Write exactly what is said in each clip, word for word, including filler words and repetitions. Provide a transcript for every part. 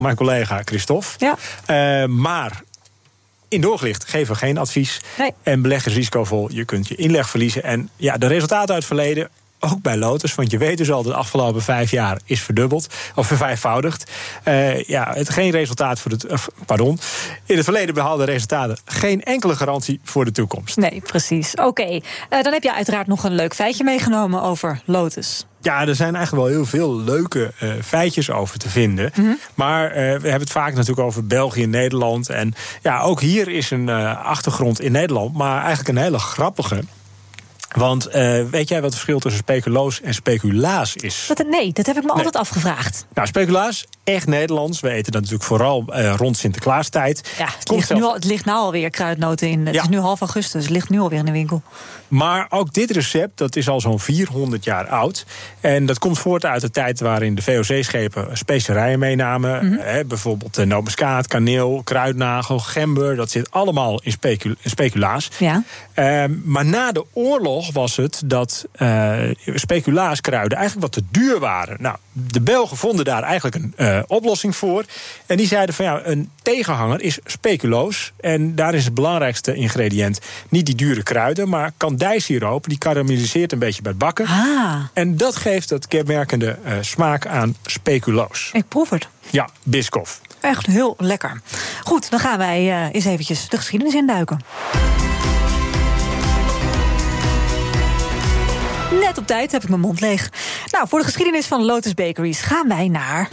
mijn collega Christophe. Ja. Uh, maar in doorgelicht geven we geen advies. Nee. En beleggen is risicovol. Je kunt je inleg verliezen. En ja, de resultaten uit het verleden, ook bij Lotus, want je weet dus al, de afgelopen vijf jaar is verdubbeld, of vervijfvoudigd. Uh, ja, het geen resultaat voor de. Uh, pardon. In het verleden behaalde resultaten geen enkele garantie voor de toekomst. Nee, precies. Oké. Okay. Uh, dan heb je uiteraard nog een leuk feitje meegenomen over Lotus. Ja, er zijn eigenlijk wel heel veel leuke uh, feitjes over te vinden. Mm-hmm. Maar uh, we hebben het vaak natuurlijk over België en Nederland. En ja, ook hier is een uh, achtergrond in Nederland, maar eigenlijk een hele grappige. Want uh, weet jij wat het verschil tussen speculoos en speculaas is? Wat, nee, dat heb ik me nee. altijd afgevraagd. Nou, speculaas, echt Nederlands. We eten dat natuurlijk vooral uh, rond Sinterklaastijd. Ja, het ligt, zelf... nu al, het ligt nou alweer kruidnoten in. Het ja. is nu half augustus, het ligt nu alweer in de winkel. Maar ook dit recept, dat is al zo'n vierhonderd jaar oud. En dat komt voort uit de tijd waarin de V O C-schepen specerijen meenamen. Mm-hmm. Eh, bijvoorbeeld uh, nootmuskaat, kaneel, kruidnagel, gember. Dat zit allemaal in, specul- in speculaas. Ja. Uh, maar na de oorlog was het dat uh, speculaaskruiden eigenlijk wat te duur waren. Nou, de Belgen vonden daar eigenlijk een uh, oplossing voor. En die zeiden van ja, een tegenhanger is speculoos. En daar is het belangrijkste ingrediënt niet die dure kruiden, maar kandijsiroop. Die karamelliseert een beetje bij het bakken. Ah. En dat geeft het kenmerkende uh, smaak aan speculoos. Ik proef het. Ja, Biscoff. Echt heel lekker. Goed, dan gaan wij uh, eens eventjes de geschiedenis induiken. Net op tijd heb ik mijn mond leeg. Nou, voor de geschiedenis van Lotus Bakeries gaan wij naar...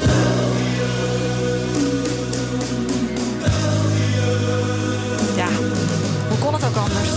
Ja, hoe kon het ook anders?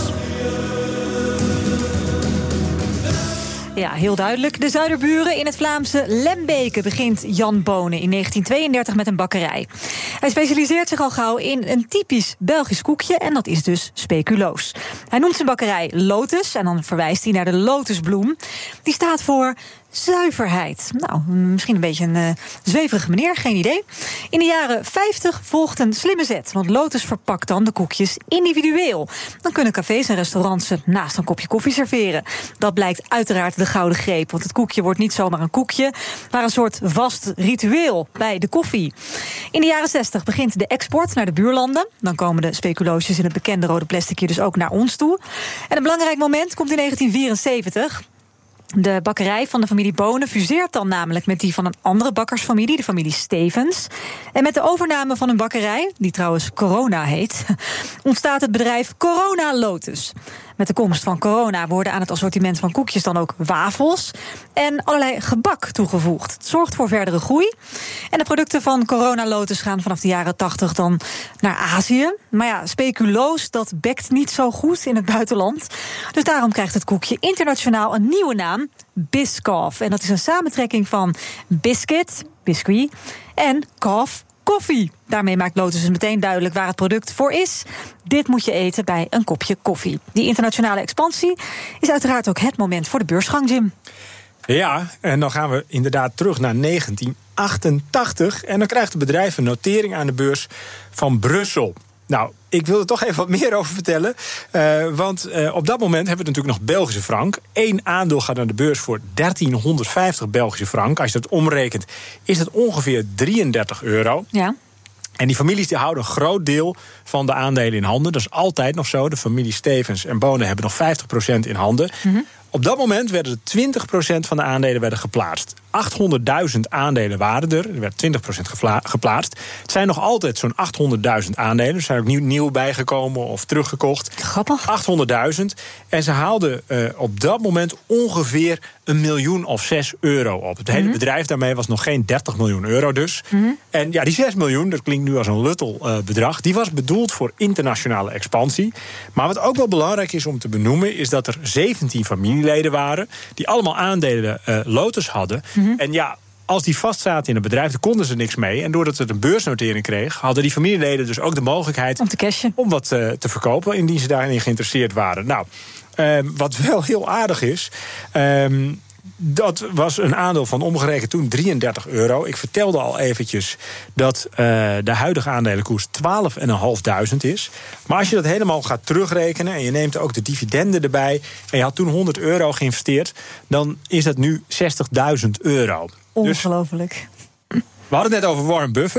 Ja, heel duidelijk. De Zuiderburen in het Vlaamse Lembeke begint Jan Bonen in negentien tweeëndertig met een bakkerij. Hij specialiseert zich al gauw in een typisch Belgisch koekje en dat is dus speculoos. Hij noemt zijn bakkerij Lotus en dan verwijst hij naar de lotusbloem. Die staat voor zuiverheid. Nou, misschien een beetje een uh, zweverige meneer, geen idee. In de jaren vijftig volgt een slimme zet, want Lotus verpakt dan de koekjes individueel. Dan kunnen cafés en restaurants het naast een kopje koffie serveren. Dat blijkt uiteraard de gouden greep, want het koekje wordt niet zomaar een koekje, maar een soort vast ritueel bij de koffie. In de jaren zestig begint de export naar de buurlanden. Dan komen de speculoosjes in het bekende rode plasticje dus ook naar ons toe. En een belangrijk moment komt in negentien vierenzeventig. De bakkerij van de familie Bonen fuseert dan namelijk met die van een andere bakkersfamilie, de familie Stevens. En met de overname van een bakkerij, die trouwens Corona heet, ontstaat het bedrijf Corona Lotus. Met de komst van corona worden aan het assortiment van koekjes dan ook wafels en allerlei gebak toegevoegd. Het zorgt voor verdere groei. En de producten van Corona Lotus gaan vanaf de jaren tachtig dan naar Azië. Maar ja, speculoos, dat bekt niet zo goed in het buitenland. Dus daarom krijgt het koekje internationaal een nieuwe naam, Biscoff. En dat is een samentrekking van biscuit, biscuit, en coff, koffie. Daarmee maakt Lotus dus meteen duidelijk waar het product voor is. Dit moet je eten bij een kopje koffie. Die internationale expansie is uiteraard ook het moment voor de beursgang, Jim. Ja, en dan gaan we inderdaad terug naar negentien achtentachtig. En dan krijgt het bedrijf een notering aan de beurs van Brussel. Nou, ik wil er toch even wat meer over vertellen. Uh, want uh, op dat moment hebben we natuurlijk nog Belgische frank. Eén aandeel gaat naar de beurs voor dertienhonderdvijftig Belgische frank. Als je dat omrekent, is dat ongeveer drieëndertig euro. Ja. En die families die houden een groot deel van de aandelen in handen. Dat is altijd nog zo. De familie Stevens en Bonen hebben nog vijftig procent in handen. Mm-hmm. Op dat moment werden er twintig procent van de aandelen werden geplaatst. achthonderdduizend aandelen waren er. Er werd twintig procent gepla- geplaatst. Het zijn nog altijd zo'n achthonderdduizend aandelen. Er zijn ook nieuw, nieuw bijgekomen of teruggekocht. Grappig. achthonderdduizend. En ze haalden uh, op dat moment ongeveer een miljoen of zes euro op. Het hele mm-hmm. bedrijf daarmee was nog geen dertig miljoen euro dus. Mm-hmm. En ja, die zes miljoen, dat klinkt nu als een luttel uh, bedrag, die was bedoeld voor internationale expansie. Maar wat ook wel belangrijk is om te benoemen, is dat er zeventien familieleden waren die allemaal aandelen uh, Lotus hadden. Mm-hmm. En ja, als die vastzaten in het bedrijf, dan konden ze niks mee. En doordat het een beursnotering kreeg, hadden die familieleden dus ook de mogelijkheid om te cashen, om wat uh, te verkopen, indien ze daarin geïnteresseerd waren. Nou, uh, wat wel heel aardig is, Uh, dat was een aandeel van omgerekend toen drieëndertig euro. Ik vertelde al eventjes dat uh, de huidige aandelenkoers twaalfduizend vijfhonderd is. Maar als je dat helemaal gaat terugrekenen en je neemt ook de dividenden erbij en je had toen honderd euro geïnvesteerd, dan is dat nu zestigduizend euro. Ongelooflijk. Dus we hadden het net over Warren Buffett.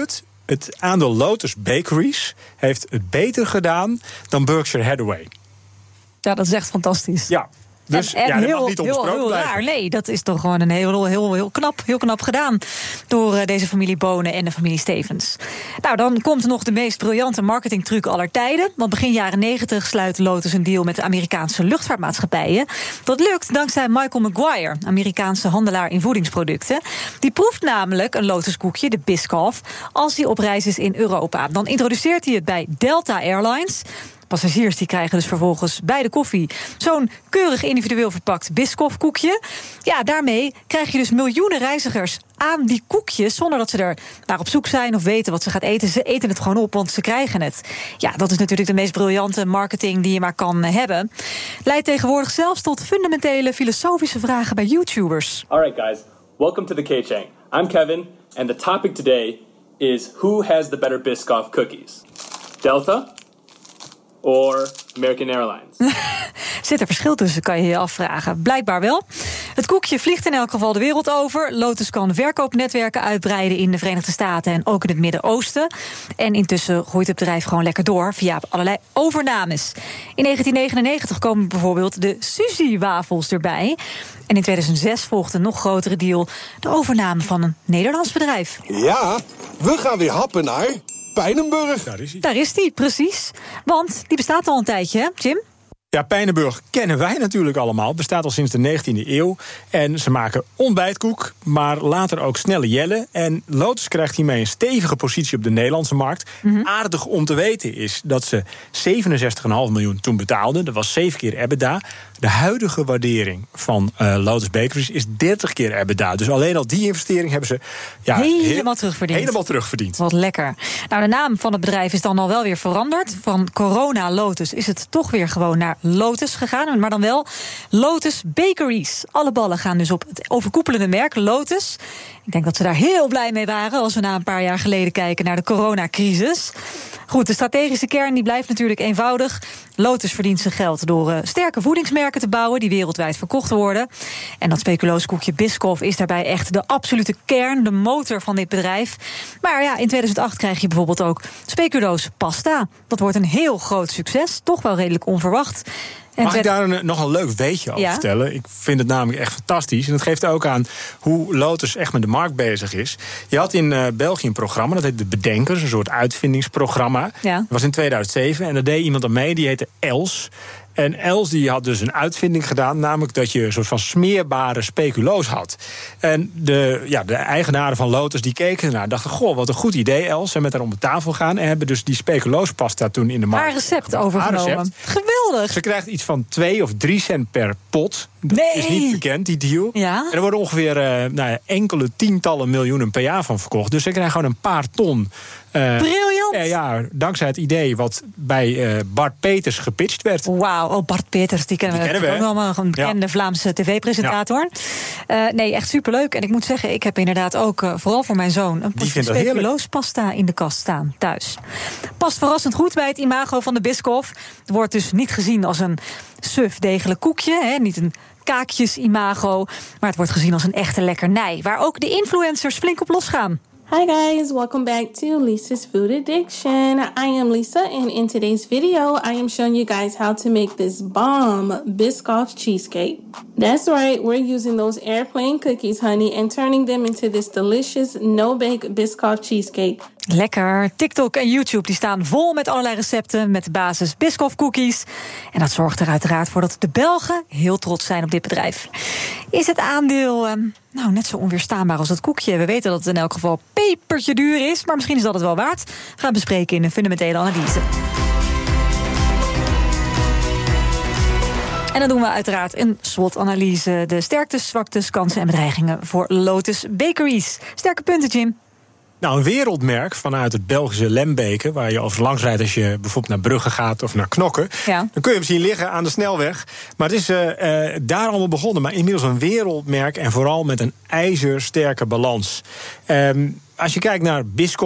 het aandeel Lotus Bakeries heeft het beter gedaan dan Berkshire Hathaway. Ja, dat is echt fantastisch. Ja. Dus en, en ja, dat heel, mag niet heel, heel raar. Nee, dat is toch gewoon een heel, heel, heel, knap, heel knap gedaan door uh, deze familie Bonen en de familie Stevens. Nou, dan komt nog de meest briljante marketingtruc aller tijden. Want begin jaren negentig sluit Lotus een deal met de Amerikaanse luchtvaartmaatschappijen. Dat lukt dankzij Michael Maguire, Amerikaanse handelaar in voedingsproducten. Die proeft namelijk een Lotuskoekje, de Biscoff, als hij op reis is in Europa. Dan introduceert hij het bij Delta Airlines. Passagiers die krijgen dus vervolgens bij de koffie zo'n keurig individueel verpakt Biscoff-koekje. Ja, daarmee krijg je dus miljoenen reizigers aan die koekjes zonder dat ze er naar op zoek zijn of weten wat ze gaat eten. Ze eten het gewoon op, want ze krijgen het. Ja, dat is natuurlijk de meest briljante marketing die je maar kan hebben. Leidt tegenwoordig zelfs tot fundamentele filosofische vragen bij YouTubers. Alright guys, welcome to the K-Chain. I'm Kevin, and the topic today is who has the better Biscoff cookies? Delta or American Airlines? Zit er verschil tussen, kan je je afvragen. Blijkbaar wel. Het koekje vliegt in elk geval de wereld over. Lotus kan verkoopnetwerken uitbreiden in de Verenigde Staten en ook in het Midden-Oosten. En intussen groeit het bedrijf gewoon lekker door via allerlei overnames. In negentien negenennegentig komen bijvoorbeeld de Suzy-wafels erbij. En in tweeduizend zes volgde een nog grotere deal, de overname van een Nederlands bedrijf. Ja, we gaan weer happen naar Pijnenburg. Daar is hij. Daar is die, precies. Want die bestaat al een tijdje, hè, Jim? Ja, Pijnenburg kennen wij natuurlijk allemaal. Bestaat al sinds de negentiende eeuw. En ze maken ontbijtkoek, maar later ook snelle jellen. En Lotus krijgt hiermee een stevige positie op de Nederlandse markt. Mm-hmm. Aardig om te weten is dat ze zevenenzestig komma vijf miljoen toen betaalden. Dat was zeven keer EBITDA. De huidige waardering van uh, Lotus Bakeries is dertig keer EBITDA. Dus alleen al die investering hebben ze ja, helemaal terugverdiend. Helemaal terugverdiend. Wat lekker. Nou, de naam van het bedrijf is dan al wel weer veranderd. Van Corona Lotus is het toch weer gewoon naar Lotus gegaan. Maar dan wel Lotus Bakeries. Alle ballen gaan dus op het overkoepelende merk Lotus. Ik denk dat ze daar heel blij mee waren als we na een paar jaar geleden kijken naar de coronacrisis. Goed, de strategische kern die blijft natuurlijk eenvoudig. Lotus verdient zijn geld door uh, sterke voedingsmerken te bouwen die wereldwijd verkocht worden. En dat speculooskoekje Biscoff is daarbij echt de absolute kern, de motor van dit bedrijf. Maar ja, in tweeduizend acht krijg je bijvoorbeeld ook speculoos pasta. Dat wordt een heel groot succes, toch wel redelijk onverwacht. En Mag ik daar een, nog een leuk weetje over ja? vertellen? Ik vind het namelijk echt fantastisch. En dat geeft ook aan hoe Lotus echt met de markt bezig is. Je had in uh, België een programma, dat heet De Bedenkers. Een soort uitvindingsprogramma. Ja. Dat was in tweeduizend zeven. En daar deed iemand aan mee, die heette Els. En Els die had dus een uitvinding gedaan, namelijk dat je een soort van smeerbare speculoos had. En de, ja, de eigenaren van Lotus die keken ernaar, dachten, goh, wat een goed idee, Els. En met haar om de tafel gaan en hebben dus die speculoospasta toen in de markt. Haar recept overgenomen. Haar recept. Geweldig. Ze krijgt iets van twee of drie cent per pot. Dat nee. is niet bekend, die deal. Ja? En er worden ongeveer uh, nou ja, enkele tientallen miljoenen per jaar van verkocht. Dus ze krijgen gewoon een paar ton. Uh, Briljant! Uh, ja, dankzij het idee wat bij uh, Bart Peters gepitcht werd. Wauw, oh, Bart Peters, die kennen die we. Kennen we ook wel een bekende ja. Vlaamse tv-presentator. Ja. Uh, nee, echt superleuk. En ik moet zeggen, ik heb inderdaad ook, uh, vooral voor mijn zoon, een potje speculoospasta in de kast staan, thuis. Past verrassend goed bij het imago van de Biscoff. Het wordt dus niet gezien als een suf degelijk koekje, hè, niet een kaakjes-imago, maar het wordt gezien als een echte lekkernij, waar ook de influencers flink op losgaan. Hi guys, welcome back to Lisa's Food Addiction. I am Lisa, and in today's video, I am showing you guys how to make this bomb Biscoff cheesecake. That's right, we're using those airplane cookies, honey, and turning them into this delicious no-bake Biscoff cheesecake. Lekker. TikTok en YouTube die staan vol met allerlei recepten met de basis Biscoff cookies. En dat zorgt er uiteraard voor dat de Belgen heel trots zijn op dit bedrijf. Is het aandeel uh, nou net zo onweerstaanbaar als het koekje? We weten dat het in elk geval pepertje duur is, maar misschien is dat het wel waard. We gaan het bespreken in een fundamentele analyse. En dan doen we uiteraard een SWOT-analyse. De sterktes, zwaktes, kansen en bedreigingen voor Lotus Bakeries. Sterke punten, Jim. Nou, een wereldmerk vanuit het Belgische Lembeke, waar je over langs rijdt als je bijvoorbeeld naar Brugge gaat of naar Knokke. Ja. Dan kun je hem zien liggen aan de snelweg. Maar het is uh, uh, daar allemaal begonnen. Maar inmiddels een wereldmerk en vooral met een ijzersterke balans. Um, als je kijkt naar Biscoff,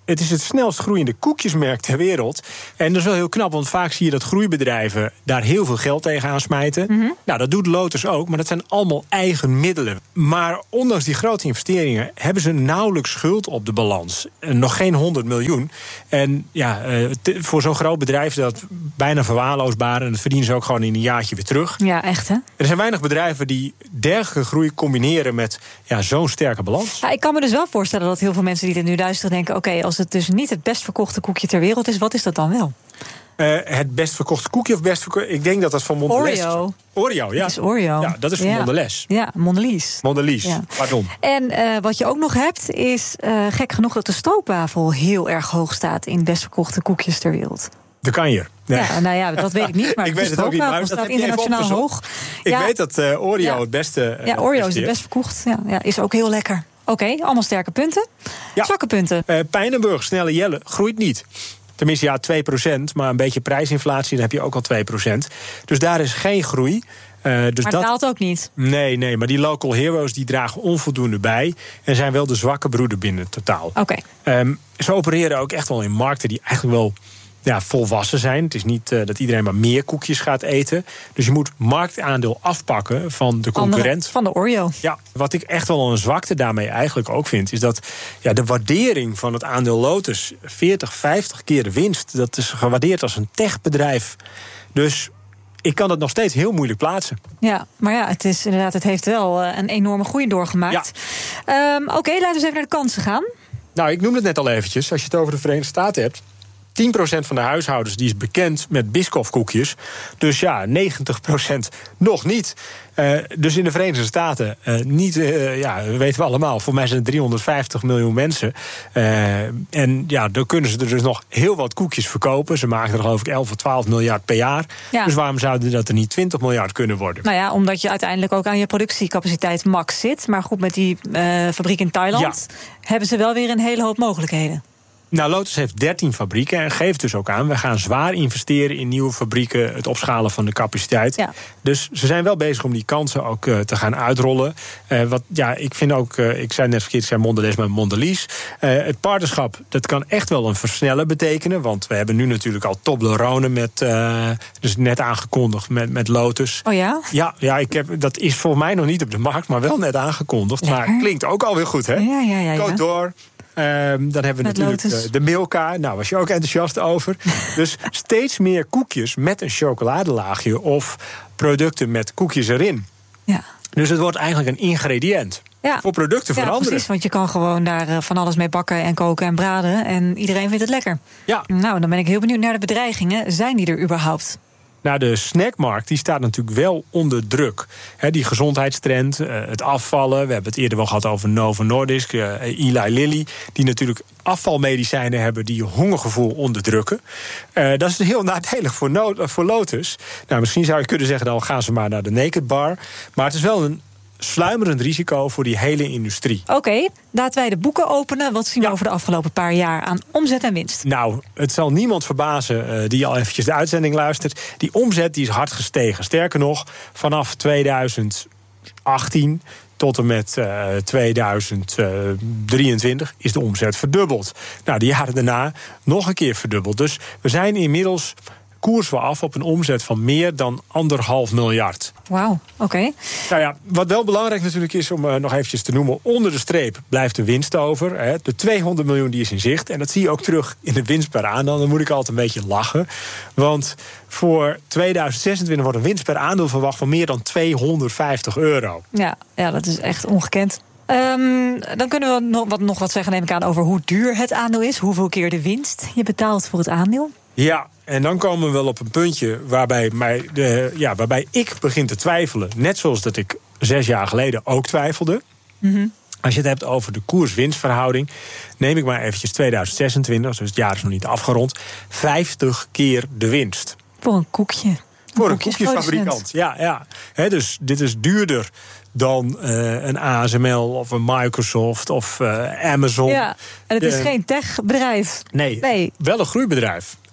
het is het snelst groeiende koekjesmerk ter wereld. En dat is wel heel knap, want vaak zie je dat groeibedrijven daar heel veel geld tegenaan smijten. Mm-hmm. Nou, dat doet Lotus ook, maar dat zijn allemaal eigen middelen. Maar ondanks die grote investeringen hebben ze nauwelijks schuld op de balans. Nog geen honderd miljoen. En ja, te, voor zo'n groot bedrijf is dat bijna verwaarloosbaar. En dat verdienen ze ook gewoon in een jaartje weer terug. Ja, echt hè? Er zijn weinig bedrijven die dergelijke groei combineren met ja, zo'n sterke balans. Ja, ik kan me dus wel voorstellen dat heel veel mensen die dit nu luisteren denken, oké, okay, als het dus niet het best verkochte koekje ter wereld is, wat is dat dan wel? Uh, het best verkochte koekje of best verkochte... Ik denk dat dat van Mondelez Oreo. is. Oreo, ja. Dat is Oreo. Ja, dat is van ja. Mondelez. Ja, Mondelez. Mondelez, ja. pardon. En uh, wat je ook nog hebt, is uh, gek genoeg dat de stroopwafel heel erg hoog staat in best verkochte koekjes ter wereld. De kanjer. Nee. Ja, nou ja, dat weet ik niet, maar ik de weet het ook niet, maar dat staat internationaal hoog. Ik ja. weet dat uh, Oreo ja. het beste uh, Ja, Oreo is het best verkocht. Ja, ja, is ook heel lekker. Oké, okay, allemaal sterke punten. Ja. Zwakke punten. Uh, Pijnenburg, Snelle Jelle, groeit niet. Tenminste, ja, twee procent, maar een beetje prijsinflatie, dan heb je ook al twee procent. Dus daar is geen groei. Uh, dus maar dat daalt ook niet? Nee, nee, maar die local heroes die dragen onvoldoende bij en zijn wel de zwakke broeder binnen het totaal. Oké. Okay. Um, ze opereren ook echt wel in markten die eigenlijk wel ja, volwassen zijn. Het is niet uh, dat iedereen maar meer koekjes gaat eten. Dus je moet marktaandeel afpakken van de concurrent. Andere, van de Oreo. Ja, wat ik echt wel een zwakte daarmee eigenlijk ook vind, is dat ja, de waardering van het aandeel Lotus veertig, vijftig keer de winst. Dat is gewaardeerd als een techbedrijf. Dus ik kan het nog steeds heel moeilijk plaatsen. Ja, maar ja, het is inderdaad, het heeft wel een enorme groei doorgemaakt. Ja. Um, Oké, okay, laten we eens even naar de kansen gaan. Nou, ik noemde het net al eventjes. Als je het over de Verenigde Staten hebt, tien procent van de huishoudens die is bekend met Biscoff-koekjes. Dus ja, negentig procent nog niet. Uh, dus in de Verenigde Staten uh, niet, uh, ja, weten we allemaal, voor mij zijn het driehonderdvijftig miljoen mensen. Uh, en ja, dan kunnen ze er dus nog heel wat koekjes verkopen. Ze maken er geloof ik elf of twaalf miljard per jaar. Ja. Dus waarom zouden dat er niet twintig miljard kunnen worden? Nou ja, omdat je uiteindelijk ook aan je productiecapaciteit max zit. Maar goed, met die uh, fabriek in Thailand ja. hebben ze wel weer een hele hoop mogelijkheden. Nou, Lotus heeft dertien fabrieken en geeft dus ook aan, we gaan zwaar investeren in nieuwe fabrieken, het opschalen van de capaciteit. Ja. Dus ze zijn wel bezig om die kansen ook uh, te gaan uitrollen. Uh, wat, ja, ik vind ook, uh, ik zei net verkeerd, ik zei Mondelez, maar Mondelez. Uh, het partnerschap, dat kan echt wel een versnellen betekenen, want we hebben nu natuurlijk al Toblerone met, uh, dus net aangekondigd met, met Lotus. Oh ja? Ja, ja ik heb, dat is volgens mij nog niet op de markt, maar wel net aangekondigd. Lekker. Maar klinkt ook alweer goed, hè? Ja, ja, ja. ja. Go door. Um, dan hebben we met natuurlijk uh, de Milka. Nou, was je ook enthousiast over. Dus steeds meer koekjes met een chocoladelaagje of producten met koekjes erin. Ja. Dus het wordt eigenlijk een ingrediënt ja. voor producten van ja, anderen. Precies, want je kan gewoon daar uh, van alles mee bakken en koken en braden. En iedereen vindt het lekker. Ja. Nou, dan ben ik heel benieuwd naar de bedreigingen. Zijn die er überhaupt? Nou, de snackmarkt die staat natuurlijk wel onder druk. He, die gezondheidstrend, uh, het afvallen. We hebben het eerder wel gehad over Novo Nordisk, uh, Eli Lilly. Die natuurlijk afvalmedicijnen hebben die je hongergevoel onderdrukken. Uh, dat is heel nadelig voor, no- voor Lotus. Nou, misschien zou je kunnen zeggen, dan gaan ze maar naar de Naked Bar. Maar het is wel een sluimerend risico voor die hele industrie. Oké, okay, laten wij de boeken openen. Wat zien we ja. over de afgelopen paar jaar aan omzet en winst? Nou, het zal niemand verbazen uh, die al eventjes de uitzending luistert. Die omzet die is hard gestegen. Sterker nog, vanaf tweeduizend achttien tot en met uh, tweeduizend drieëntwintig is de omzet verdubbeld. Nou, de jaren daarna nog een keer verdubbeld. Dus we zijn inmiddels koers we af op een omzet van meer dan anderhalf miljard. Wauw, oké. Okay. Nou ja, wat wel belangrijk natuurlijk is om uh, nog eventjes te noemen, onder de streep blijft de winst over. Hè. De tweehonderd miljoen die is in zicht. En dat zie je ook terug in de winst per aandeel. Dan moet ik altijd een beetje lachen. Want voor tweeduizend zesentwintig wordt een winst per aandeel verwacht van meer dan tweehonderdvijftig euro. Ja, ja, dat is echt ongekend. Um, dan kunnen we nog wat, nog wat zeggen, neem ik aan, over hoe duur het aandeel is. Hoeveel keer de winst je betaalt voor het aandeel. Ja, en dan komen we wel op een puntje waarbij, mij de, ja, waarbij ik begin te twijfelen. Net zoals dat ik zes jaar geleden ook twijfelde. Mm-hmm. Als je het hebt over de koers-winstverhouding, neem ik maar eventjes tweeduizend zesentwintig, dus het jaar is nog niet afgerond, vijftig keer de winst. Voor een koekje. Voor een koekjesfabrikant, ja. ja. He, dus dit is duurder dan uh, een A S M L of een Microsoft of uh, Amazon. Ja, en het is uh, geen techbedrijf. Nee, nee, wel een groeibedrijf.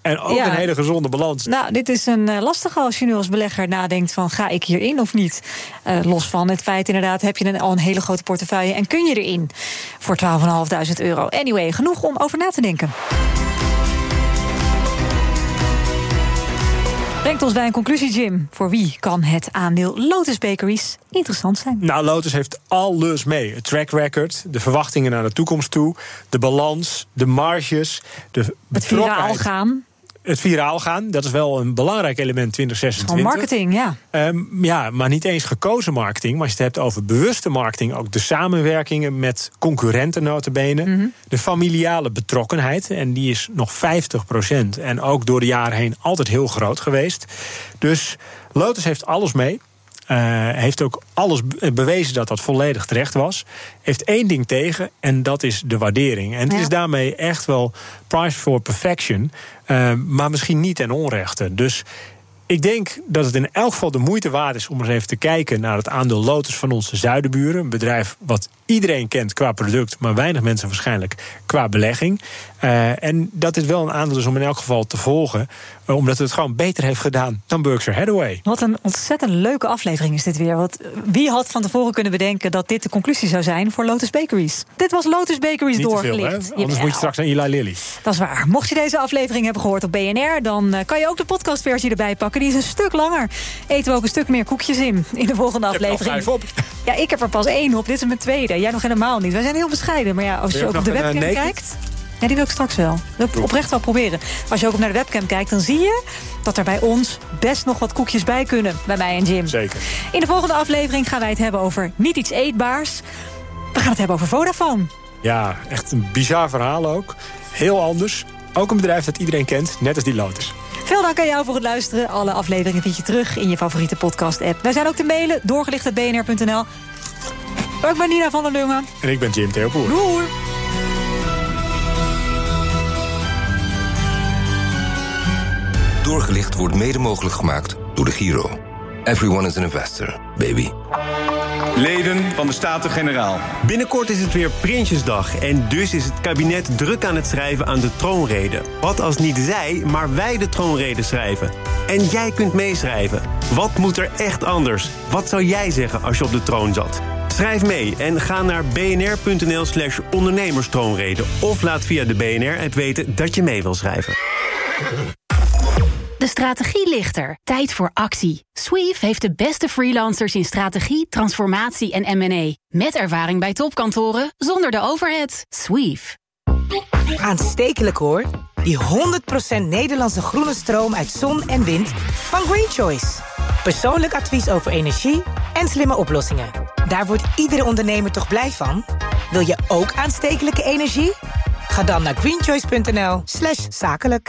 En ook Ja. een hele gezonde balans. Nou, dit is een uh, lastige als je nu als belegger nadenkt van ga ik hierin of niet? Uh, los van het feit inderdaad, heb je een, al een hele grote portefeuille en kun je erin voor twaalfduizend vijfhonderd euro. Anyway, genoeg om over na te denken. Brengt ons bij een conclusie, Jim. Voor wie kan het aandeel Lotus Bakeries interessant zijn? Nou, Lotus heeft alles mee. Het track record, de verwachtingen naar de toekomst toe, de balans, de marges, de het viraal gaan. Het viraal gaan, dat is wel een belangrijk element twintig zesentwintig. Van marketing, ja. Um, ja, maar niet eens gekozen marketing. Maar als je het hebt over bewuste marketing, ook de samenwerkingen met concurrenten nota bene. Mm-hmm. De familiale betrokkenheid, en die is nog vijftig procent. En ook door de jaren heen altijd heel groot geweest. Dus Lotus heeft alles mee. Uh, heeft ook alles bewezen dat dat volledig terecht was. Heeft één ding tegen, en dat is de waardering. En het ja. is daarmee echt wel price for perfection. Uh, maar misschien niet ten onrechte. Dus ik denk dat het in elk geval de moeite waard is om eens even te kijken naar het aandeel Lotus van onze zuidenburen. Een bedrijf wat iedereen kent qua product, maar weinig mensen waarschijnlijk qua belegging. Uh, en dat dit wel een aandeel is om in elk geval te volgen, uh, omdat het gewoon beter heeft gedaan dan Berkshire Hathaway. Wat een ontzettend leuke aflevering is dit weer. Want wie had van tevoren kunnen bedenken dat dit de conclusie zou zijn voor Lotus Bakeries? Dit was Lotus Bakeries Niet doorgelicht. Te veel, anders moet je straks aan Eli Lilly. Dat is waar. Mocht je deze aflevering hebben gehoord op B N R, dan uh, kan je ook de podcastversie erbij pakken. Die is een stuk langer. Eten we ook een stuk meer koekjes in in de volgende aflevering. Ik heb er al vijf op. Ja, ik heb er pas één op. Dit is mijn tweede. Jij nog helemaal niet. Wij zijn heel bescheiden. Maar ja, als je, je ook op de webcam uh, kijkt. Ja, die wil ik straks wel. Dat wil ik oprecht wel proberen. Als je ook op naar de webcam kijkt, dan zie je dat er bij ons best nog wat koekjes bij kunnen. Bij mij en Jim. Zeker. In de volgende aflevering gaan wij het hebben over niet iets eetbaars. We gaan het hebben over Vodafone. Ja, echt een bizar verhaal ook. Heel anders. Ook een bedrijf dat iedereen kent, net als die Lotus. Veel dank aan jou voor het luisteren. Alle afleveringen vind je terug in je favoriete podcast-app. Wij zijn ook te mailen, doorgelicht apenstaartje b n r punt n l. Ik ben Nina van der Lungen. En ik ben Jim Theopoer. Doei! Doorgelicht wordt mede mogelijk gemaakt door de Giro. Everyone is an investor, baby. Leden van de Staten-Generaal. Binnenkort is het weer Prinsjesdag en dus is het kabinet druk aan het schrijven aan de troonrede. Wat als niet zij, maar wij de troonrede schrijven. En jij kunt meeschrijven. Wat moet er echt anders? Wat zou jij zeggen als je op de troon zat? Schrijf mee en ga naar bnr.nl slash ondernemerstroonrede. Of laat via de B N R-app weten dat je mee wil schrijven. De strategielichter. Tijd voor actie. Sweeve heeft de beste freelancers in strategie, transformatie en M en A. Met ervaring bij topkantoren, zonder de overhead. Sweeve. Aanstekelijk hoor. Die honderd procent Nederlandse groene stroom uit zon en wind van Green Choice. Persoonlijk advies over energie en slimme oplossingen. Daar wordt iedere ondernemer toch blij van? Wil je ook aanstekelijke energie? Ga dan naar greenchoice.nl slash zakelijk.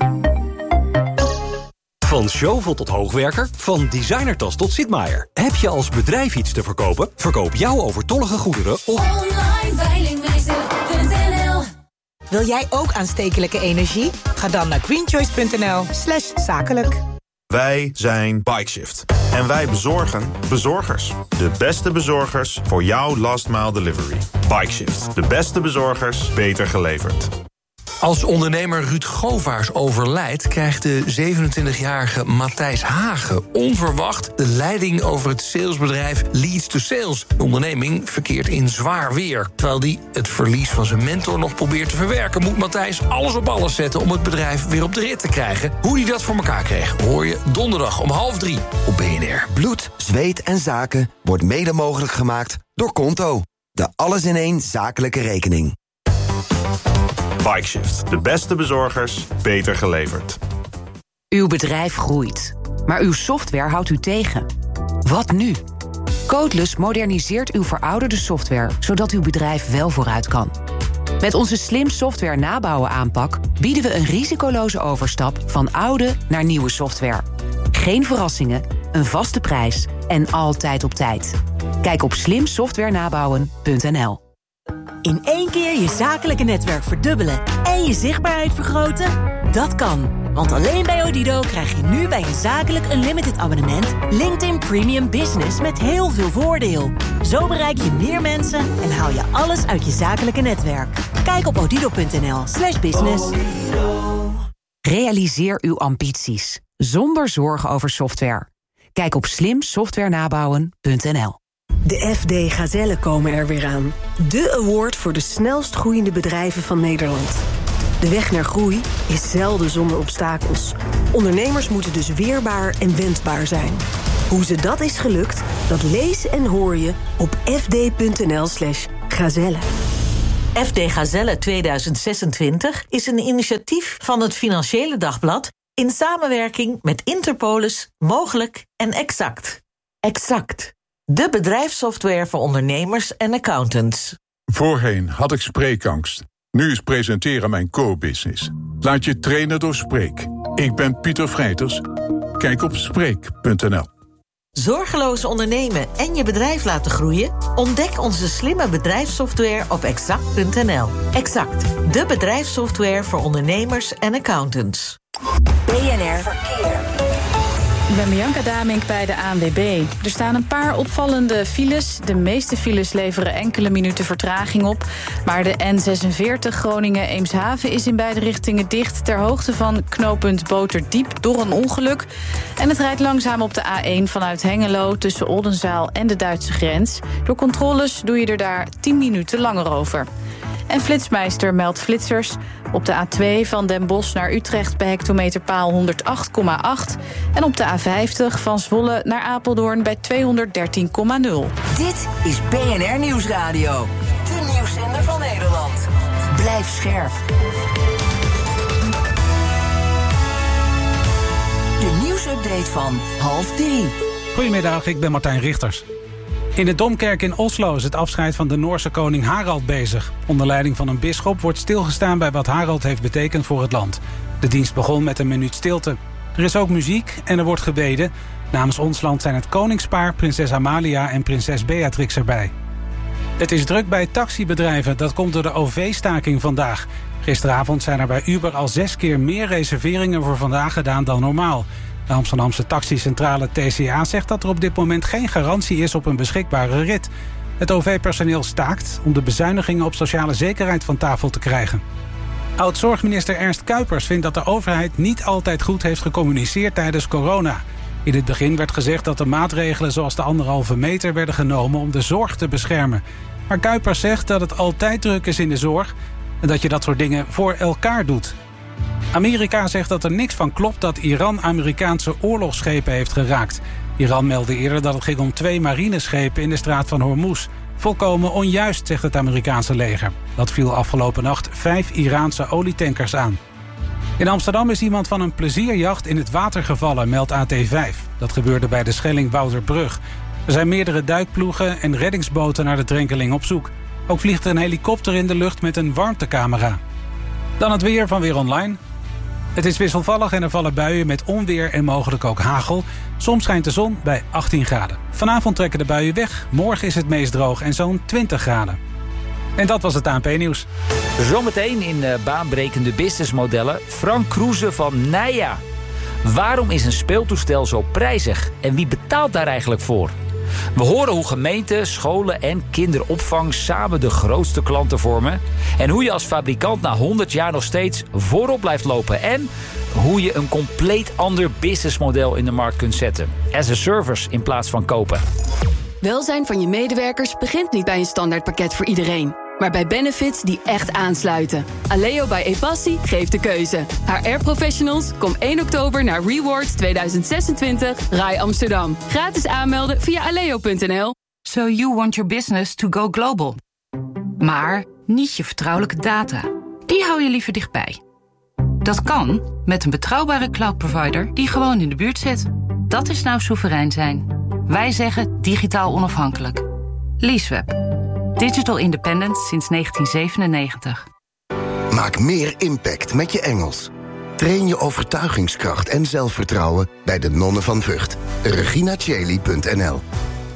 Van Zjovel tot hoogwerker, van designertas tot Sitmaier. Heb je als bedrijf iets te verkopen? Verkoop jouw overtollige goederen op online veilingmeester punt n l. Wil jij ook aanstekelijke energie? Ga dan naar greenchoice.nl slash zakelijk. Wij zijn Bikeshift. En wij bezorgen bezorgers. De beste bezorgers voor jouw last mile delivery. Bikeshift. De beste bezorgers, beter geleverd. Als ondernemer Ruud Govaers overlijdt, krijgt de zevenentwintigjarige Matthijs Hagen onverwacht de leiding over het salesbedrijf Leads to Sales. De onderneming verkeert in zwaar weer. Terwijl hij het verlies van zijn mentor nog probeert te verwerken, moet Matthijs alles op alles zetten om het bedrijf weer op de rit te krijgen. Hoe hij dat voor elkaar kreeg, hoor je donderdag om half drie op B N R. Bloed, zweet en zaken wordt mede mogelijk gemaakt door Konto. De alles-in-één zakelijke rekening. Bikeshift. De beste bezorgers, beter geleverd. Uw bedrijf groeit, maar uw software houdt u tegen. Wat nu? Codeless moderniseert uw verouderde software, zodat uw bedrijf wel vooruit kan. Met onze slim software nabouwen aanpak bieden we een risicoloze overstap van oude naar nieuwe software. Geen verrassingen, een vaste prijs en altijd op tijd. Kijk op slim software nabouwen punt n l. In één keer je zakelijke netwerk verdubbelen en je zichtbaarheid vergroten? Dat kan, want alleen bij Odido krijg je nu bij een zakelijk unlimited abonnement LinkedIn Premium Business met heel veel voordeel. Zo bereik je meer mensen en haal je alles uit je zakelijke netwerk. Kijk op odido punt n l slash business. Realiseer uw ambities, zonder zorgen over software. Kijk op slim software nabouwen punt n l. De F D Gazellen komen er weer aan. De award voor de snelst groeiende bedrijven van Nederland. De weg naar groei is zelden zonder obstakels. Ondernemers moeten dus weerbaar en wendbaar zijn. Hoe ze dat is gelukt, dat lees en hoor je op f d punt n l slash gazellen. F D Gazelle tweeduizend zesentwintig is een initiatief van het Financiële Dagblad in samenwerking met Interpolis, Mogelijk en Exact. Exact, de bedrijfssoftware voor ondernemers en accountants. Voorheen had ik spreekangst. Nu is presenteren mijn core-business. Laat je trainen door Spreek. Ik ben Pieter Vrijters. Kijk op spreek punt n l. Zorgeloos ondernemen en je bedrijf laten groeien? Ontdek onze slimme bedrijfssoftware op exact punt n l. Exact, de bedrijfssoftware voor ondernemers en accountants. B N R Verkeer. Ik ben Bianca Damink bij de A N W B. Er staan een paar opvallende files. De meeste files leveren enkele minuten vertraging op. Maar de N zesenveertig Groningen-Eemshaven is in beide richtingen dicht... ter hoogte van knooppunt Boterdiep door een ongeluk. En het rijdt langzaam op de A één vanuit Hengelo... tussen Oldenzaal en de Duitse grens. Door controles doe je er daar tien minuten langer over. En Flitsmeister meldt flitsers op de A twee van Den Bosch naar Utrecht... bij hectometerpaal honderd acht komma acht. En op de A vijftig van Zwolle naar Apeldoorn bij tweehonderddertien komma nul. Dit is B N R Nieuwsradio. De nieuwszender van Nederland. Blijf scherp. De nieuwsupdate van half drie. Goedemiddag, ik ben Martijn Richters. In de Domkerk in Oslo is het afscheid van de Noorse koning Harald bezig. Onder leiding van een bisschop wordt stilgestaan bij wat Harald heeft betekend voor het land. De dienst begon met een minuut stilte. Er is ook muziek en er wordt gebeden. Namens ons land zijn het koningspaar, prinses Amalia en prinses Beatrix erbij. Het is druk bij taxibedrijven, dat komt door de O V-staking vandaag. Gisteravond zijn er bij Uber al zes keer meer reserveringen voor vandaag gedaan dan normaal. De Amsterdamse taxicentrale T C A zegt dat er op dit moment geen garantie is op een beschikbare rit. Het O V-personeel staakt om de bezuinigingen op sociale zekerheid van tafel te krijgen. Oud-zorgminister Ernst Kuipers vindt dat de overheid niet altijd goed heeft gecommuniceerd tijdens corona. In het begin werd gezegd dat de maatregelen zoals de anderhalve meter werden genomen om de zorg te beschermen. Maar Kuipers zegt dat het altijd druk is in de zorg en dat je dat soort dingen voor elkaar doet. Amerika zegt dat er niks van klopt dat Iran Amerikaanse oorlogsschepen heeft geraakt. Iran meldde eerder dat het ging om twee marineschepen in de straat van Hormuz. Volkomen onjuist, zegt het Amerikaanse leger. Dat viel afgelopen nacht vijf Iraanse olietankers aan. In Amsterdam is iemand van een plezierjacht in het water gevallen, meldt A T vijf. Dat gebeurde bij de Schelling-Wouterbrug. Er zijn meerdere duikploegen en reddingsboten naar de drenkeling op zoek. Ook vliegt er een helikopter in de lucht met een warmtecamera. Dan het weer van Weer Online. Het is wisselvallig en er vallen buien met onweer en mogelijk ook hagel. Soms schijnt de zon bij achttien graden. Vanavond trekken de buien weg. Morgen is het meest droog en zo'n twintig graden. En dat was het A N P-nieuws. Zometeen in uh, baanbrekende businessmodellen Frank Kroeze van Nija. Waarom is een speeltoestel zo prijzig? En wie betaalt daar eigenlijk voor? We horen hoe gemeenten, scholen en kinderopvang samen de grootste klanten vormen. En hoe je als fabrikant na honderd jaar nog steeds voorop blijft lopen. En hoe je een compleet ander businessmodel in de markt kunt zetten. As a service in plaats van kopen. Welzijn van je medewerkers begint niet bij een standaardpakket voor iedereen. Maar bij benefits die echt aansluiten. Aleo bij Epassi geeft de keuze. H R-professionals, kom één oktober naar Rewards tweeduizend zesentwintig Rai Amsterdam. Gratis aanmelden via aleo punt n l. So you want your business to go global. Maar niet je vertrouwelijke data. Die hou je liever dichtbij. Dat kan met een betrouwbare cloud provider die gewoon in de buurt zit. Dat is nou soeverein zijn. Wij zeggen digitaal onafhankelijk. Leaseweb. Digital independence sinds negentien zevenennegentig. Maak meer impact met je Engels. Train je overtuigingskracht en zelfvertrouwen bij de Nonnen van Vught. regina cheli punt n l.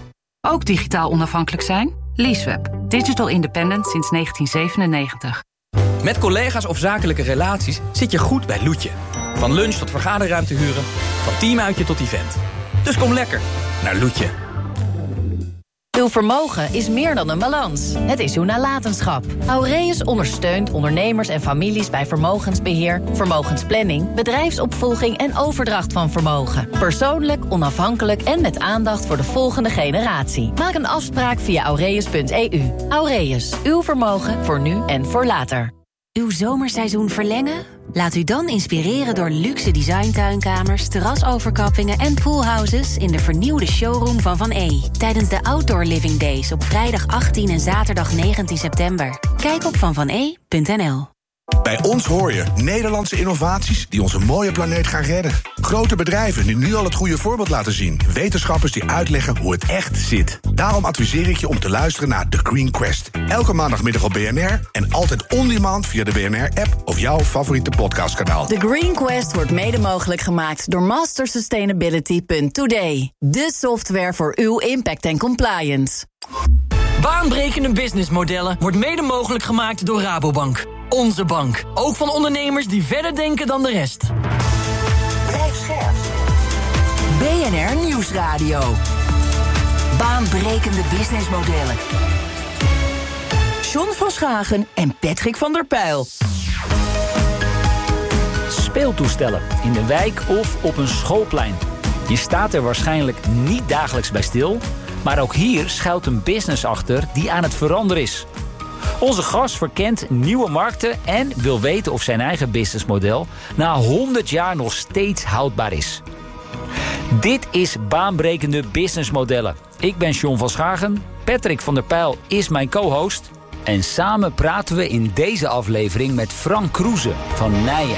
Ook digitaal onafhankelijk zijn? Leaseweb. Digital independence sinds negentien zevenennegentig. Met collega's of zakelijke relaties zit je goed bij Loetje. Van lunch tot vergaderruimte huren, van teamuitje tot event. Dus kom lekker naar Loetje. Uw vermogen is meer dan een balans. Het is uw nalatenschap. Aureus ondersteunt ondernemers en families bij vermogensbeheer, vermogensplanning, bedrijfsopvolging en overdracht van vermogen. Persoonlijk, onafhankelijk en met aandacht voor de volgende generatie. Maak een afspraak via aureus punt e u. Aureus, uw vermogen voor nu en voor later. Uw zomerseizoen verlengen? Laat u dan inspireren door luxe designtuinkamers, terrasoverkappingen en poolhouses in de vernieuwde showroom van Van E. Tijdens de Outdoor Living Days op vrijdag achttien en zaterdag negentien september. Kijk op van van e punt n l. Bij ons hoor je Nederlandse innovaties die onze mooie planeet gaan redden. Grote bedrijven die nu al het goede voorbeeld laten zien. Wetenschappers die uitleggen hoe het echt zit. Daarom adviseer ik je om te luisteren naar The Green Quest. Elke maandagmiddag op B N R en altijd on-demand via de B N R-app of jouw favoriete podcastkanaal. The Green Quest wordt mede mogelijk gemaakt door master sustainability punt today. De software voor uw impact en compliance. Baanbrekende businessmodellen wordt mede mogelijk gemaakt door Rabobank. Onze bank. Ook van ondernemers die verder denken dan de rest. Blijf scherp. B N R Nieuwsradio. Baanbrekende businessmodellen. John van Schagen en Patrick van der Pijl. Speeltoestellen in de wijk of op een schoolplein. Je staat er waarschijnlijk niet dagelijks bij stil, maar ook hier schuilt een business achter die aan het veranderen is. Onze gast verkent nieuwe markten en wil weten of zijn eigen businessmodel na honderd jaar nog steeds houdbaar is. Dit is Baanbrekende Businessmodellen. Ik ben John van Schagen, Patrick van der Pijl is mijn co-host en samen praten we in deze aflevering met Frank Kroeze van Nija.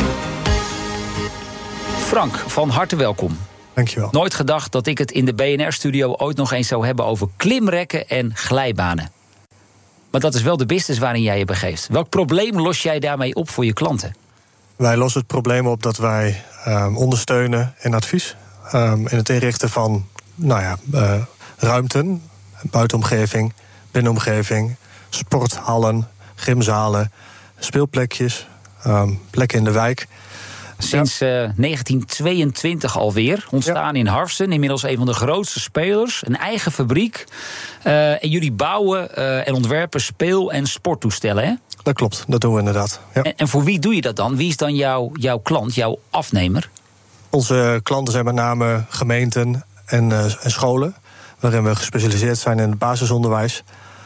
Frank, van harte welkom. Dankjewel. Nooit gedacht dat ik het in de B N R-studio ooit nog eens zou hebben over klimrekken en glijbanen. Maar dat is wel de business waarin jij je begeeft. Welk probleem los jij daarmee op voor je klanten? Wij lossen het probleem op dat wij um, ondersteunen in advies. Um, in het inrichten van nou ja, uh, ruimten, buitenomgeving, binnenomgeving, sporthallen, gymzalen, speelplekjes, um, plekken in de wijk. Sinds uh, negentien tweeëntwintig alweer. Ontstaan ja. in Harfsen. Inmiddels een van de grootste spelers. Een eigen fabriek. Uh, en jullie bouwen uh, en ontwerpen speel- en sporttoestellen, hè? Dat klopt, dat doen we inderdaad. Ja. En, en voor wie doe je dat dan? Wie is dan jouw, jouw klant, jouw afnemer? Onze klanten zijn met name gemeenten en, uh, en scholen. Waarin we gespecialiseerd zijn in het basisonderwijs.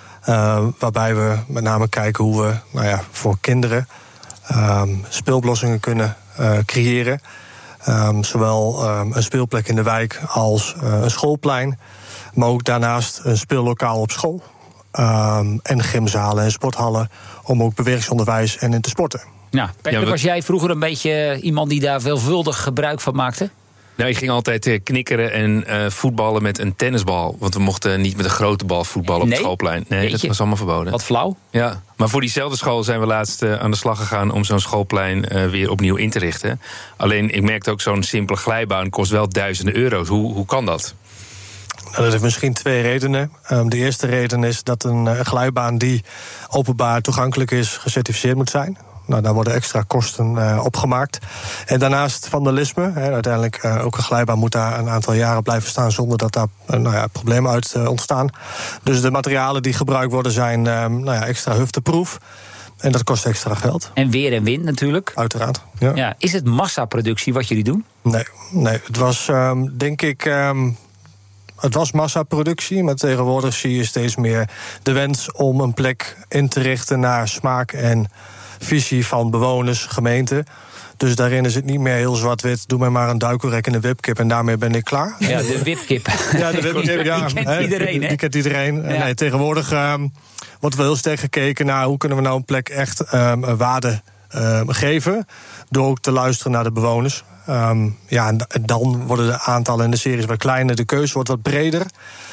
Uh, waarbij we met name kijken hoe we nou ja, voor kinderen um, speeloplossingen kunnen Uh, creëren. Um, zowel um, een speelplek in de wijk als uh, een schoolplein. Maar ook daarnaast een speellokaal op school. Um, en gymzalen en sporthallen om ook bewegingsonderwijs en in te sporten. Ja, Patrick, ja, we... was jij vroeger een beetje iemand die daar veelvuldig gebruik van maakte? Nou, ik ging altijd uh, knikkeren en uh, voetballen met een tennisbal. Want we mochten niet met een grote bal voetballen op nee? het schoolplein. Nee, Jeetje. Dat was allemaal verboden. Wat flauw. Ja, maar voor diezelfde school zijn we laatst uh, aan de slag gegaan om zo'n schoolplein uh, weer opnieuw in te richten. Alleen, ik merkte ook, zo'n simpele glijbaan kost wel duizenden euro's. Hoe, hoe kan dat? Nou, dat heeft misschien twee redenen. Um, de eerste reden is dat een uh, glijbaan die openbaar toegankelijk is, gecertificeerd moet zijn. Nou, daar worden extra kosten uh, opgemaakt. En daarnaast vandalisme. Hè, uiteindelijk uh, ook een glijbaan moet daar een aantal jaren blijven staan zonder dat daar uh, nou ja, problemen uit uh, ontstaan. Dus de materialen die gebruikt worden zijn uh, nou ja, extra hufteproof. En dat kost extra geld. En weer en wind natuurlijk. Uiteraard. Ja. Ja, is het massaproductie wat jullie doen? Nee, nee het was um, denk ik. Um, Het was massaproductie, maar tegenwoordig zie je steeds meer de wens om een plek in te richten naar smaak en visie van bewoners, gemeenten. Dus daarin is het niet meer heel zwart-wit. Doe mij maar een duikelrek en een wipkip en daarmee ben ik klaar. Ja, de wipkip. Ja, de wipkip, ja. Die kent hè, iedereen, hè? Die kent iedereen. Ja. Nee, tegenwoordig um, wordt wel heel sterk gekeken naar hoe kunnen we nou een plek echt um, een waarde um, geven. Door ook te luisteren naar de bewoners. Um, ja, en dan worden de aantallen en de series wat kleiner. De keuze wordt wat breder.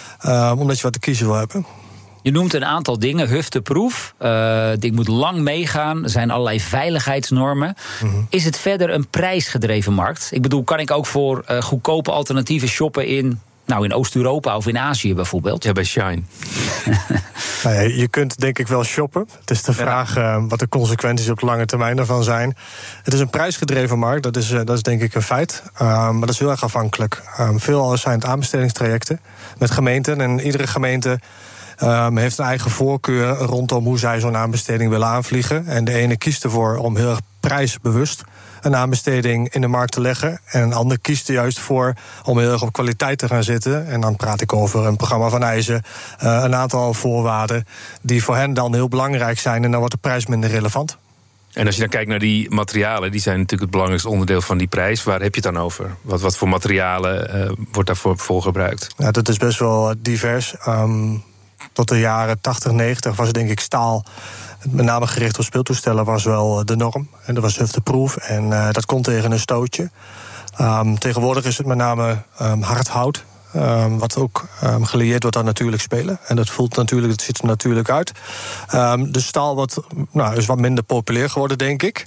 Um, omdat je wat te kiezen wil hebben. Je noemt een aantal dingen, hufteproof. Uh, dit moet lang meegaan. Er zijn allerlei veiligheidsnormen. Mm-hmm. Is het verder een prijsgedreven markt? Ik bedoel, kan ik ook voor uh, goedkope alternatieven shoppen in nou, in Oost-Europa of in Azië bijvoorbeeld? Ja, bij Shine. Nou ja, je kunt denk ik wel shoppen. Het is de vraag uh, wat de consequenties op de lange termijn daarvan zijn. Het is een prijsgedreven markt, dat is, uh, dat is denk ik een feit. Uh, maar dat is heel erg afhankelijk. Uh, veel zijn het aanbestedingstrajecten met gemeenten. En iedere gemeente um, heeft een eigen voorkeur rondom hoe zij zo'n aanbesteding willen aanvliegen. En de ene kiest ervoor om heel erg prijsbewust een aanbesteding in de markt te leggen. En een ander kiest er juist voor om heel erg op kwaliteit te gaan zitten. En dan praat ik over een programma van eisen, uh, een aantal voorwaarden die voor hen dan heel belangrijk zijn. En dan wordt de prijs minder relevant. En als je dan kijkt naar die materialen, die zijn natuurlijk het belangrijkste onderdeel van die prijs. Waar heb je het dan over? Wat, wat voor materialen uh, wordt daarvoor voor gebruikt? Ja, dat is best wel divers. Um, tot de jaren tachtig, negentig was het denk ik staal, met name gericht op speeltoestellen, was wel de norm. En dat was hufteproof en uh, dat kon tegen een stootje. Um, tegenwoordig is het met name um, hard hout. Um, wat ook um, gelieerd wordt aan natuurlijk spelen. En dat voelt natuurlijk, het ziet er natuurlijk uit. Um, de staal wat, nou, is wat minder populair geworden, denk ik.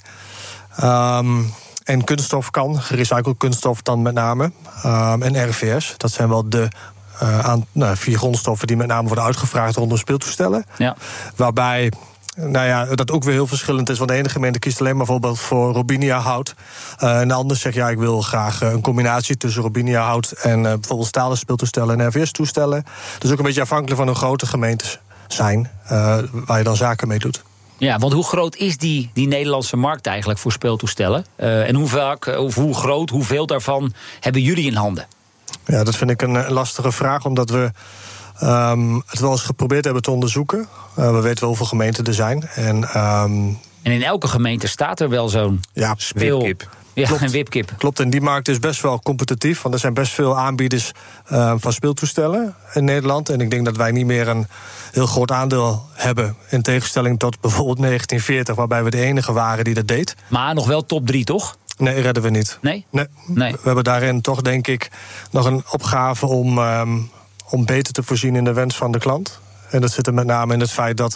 Um, en kunststof kan, gerecycled kunststof dan met name. Um, en R V S, dat zijn wel de uh, aan, nou, vier grondstoffen die met name worden uitgevraagd rondom speeltoestellen. Ja. Waarbij, nou ja, dat ook weer heel verschillend is. Want de ene gemeente kiest alleen maar bijvoorbeeld voor Robinia hout. Uh, en de ander zegt, ja, ik wil graag uh, een combinatie tussen Robinia hout en uh, bijvoorbeeld stalen speeltoestellen en R V S-toestellen. Dus ook een beetje afhankelijk van hoe groot de gemeentes zijn, uh, waar je dan zaken mee doet. Ja, want hoe groot is die, die Nederlandse markt eigenlijk voor speeltoestellen? Uh, en hoe vaak, of hoe groot, hoeveel daarvan hebben jullie in handen? Ja, dat vind ik een, een lastige vraag, omdat we Um, het wel eens geprobeerd hebben te onderzoeken. Uh, we weten wel hoeveel gemeenten er zijn. En, um, en in elke gemeente staat er wel zo'n ja, speel... Wipkip. Ja, klopt, een wipkip. Klopt, en die markt is best wel competitief. Want er zijn best veel aanbieders uh, van speeltoestellen in Nederland. En ik denk dat wij niet meer een heel groot aandeel hebben. In tegenstelling tot bijvoorbeeld negentien veertig, waarbij we de enige waren die dat deed. Maar nog wel top drie, toch? Nee, redden we niet. Nee? Nee. nee. We hebben daarin toch, denk ik, nog een opgave om... Um, om beter te voorzien in de wens van de klant. En dat zit er met name in het feit dat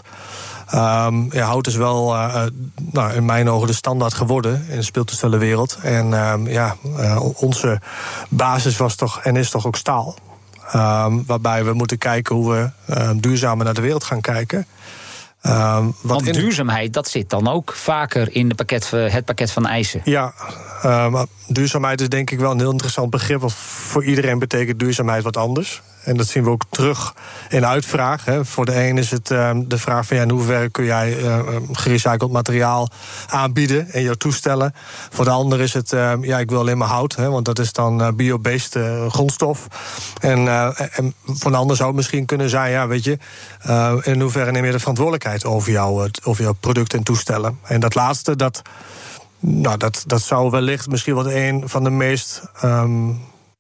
um, ja, hout is wel uh, nou, in mijn ogen de standaard geworden in de speeltoestellenwereld. En um, ja, uh, onze basis was toch en is toch ook staal. Um, waarbij we moeten kijken hoe we uh, duurzamer naar de wereld gaan kijken. Um, wat Want duurzaamheid, dat zit dan ook vaker in de pakket, het pakket van eisen. Ja, uh, maar duurzaamheid is denk ik wel een heel interessant begrip. Want voor iedereen betekent duurzaamheid wat anders. En dat zien we ook terug in uitvraag. Hè. Voor de een is het uh, de vraag van ja, in hoeverre kun jij uh, gerecycled materiaal aanbieden in jouw toestellen. Voor de ander is het uh, ja, ik wil alleen maar hout, hè, want dat is dan uh, bio-based uh, grondstof. En, uh, en voor een ander zou het misschien kunnen zijn, ja, weet je, uh, in hoeverre neem je de verantwoordelijkheid over, jou, over jouw producten en toestellen. En dat laatste, dat, nou, dat, dat zou wellicht misschien wel een van de meest um,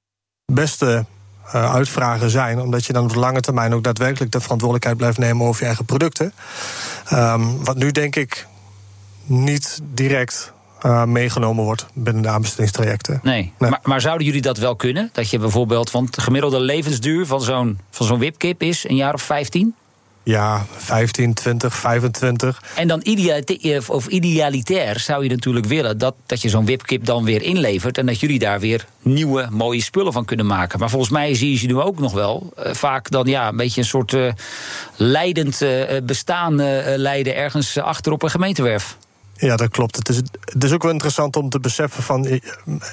beste Uh, uitvragen zijn, omdat je dan op de lange termijn ook daadwerkelijk de verantwoordelijkheid blijft nemen over je eigen producten. Um, wat nu denk ik niet direct uh, meegenomen wordt binnen de aanbestedingstrajecten. Nee, nee. Maar, maar zouden jullie dat wel kunnen? Dat je bijvoorbeeld, want de gemiddelde levensduur van zo'n, van zo'n wipkip is een jaar of vijftien? Ja, vijftien, twintig, vijfentwintig. En dan idealitair, of idealitair zou je natuurlijk willen dat, dat je zo'n wipkip dan weer inlevert en dat jullie daar weer nieuwe, mooie spullen van kunnen maken. Maar volgens mij zie je ze nu ook nog wel uh, vaak dan ja, een beetje een soort uh, leidend uh, bestaan uh, leiden ergens achter op een gemeentewerf. Ja, dat klopt. Het is, het is ook wel interessant om te beseffen van... Uh,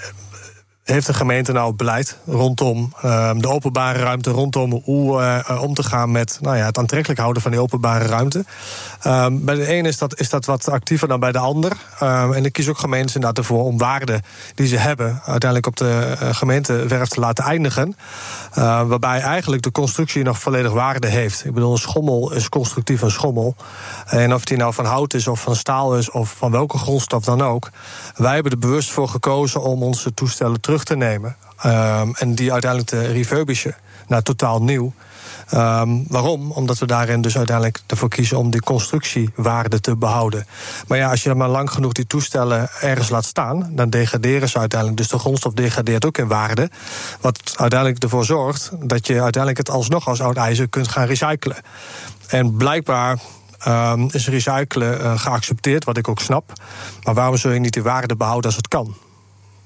heeft de gemeente nou beleid rondom uh, de openbare ruimte, rondom hoe uh, om te gaan met nou ja, het aantrekkelijk houden van die openbare ruimte? Um, bij de een is dat, is dat wat actiever dan bij de ander. Um, en ik kies ook gemeentes inderdaad ervoor om waarden die ze hebben uiteindelijk op de uh, gemeentewerf te laten eindigen. Uh, waarbij eigenlijk de constructie nog volledig waarde heeft. Ik bedoel, een schommel is constructief een schommel. En of die nou van hout is of van staal is of van welke grondstof dan ook. Wij hebben er bewust voor gekozen om onze toestellen terug te nemen. Um, en die uiteindelijk te refurbishen naar totaal nieuw. Um, waarom? Omdat we daarin dus uiteindelijk ervoor kiezen om die constructiewaarde te behouden. Maar ja, als je dan maar lang genoeg die toestellen ergens laat staan, dan degraderen ze uiteindelijk. Dus de grondstof degradeert ook in waarde. Wat uiteindelijk ervoor zorgt dat je uiteindelijk het alsnog als oud ijzer kunt gaan recyclen. En blijkbaar um, is recyclen uh, geaccepteerd, wat ik ook snap. Maar waarom zul je niet die waarde behouden als het kan?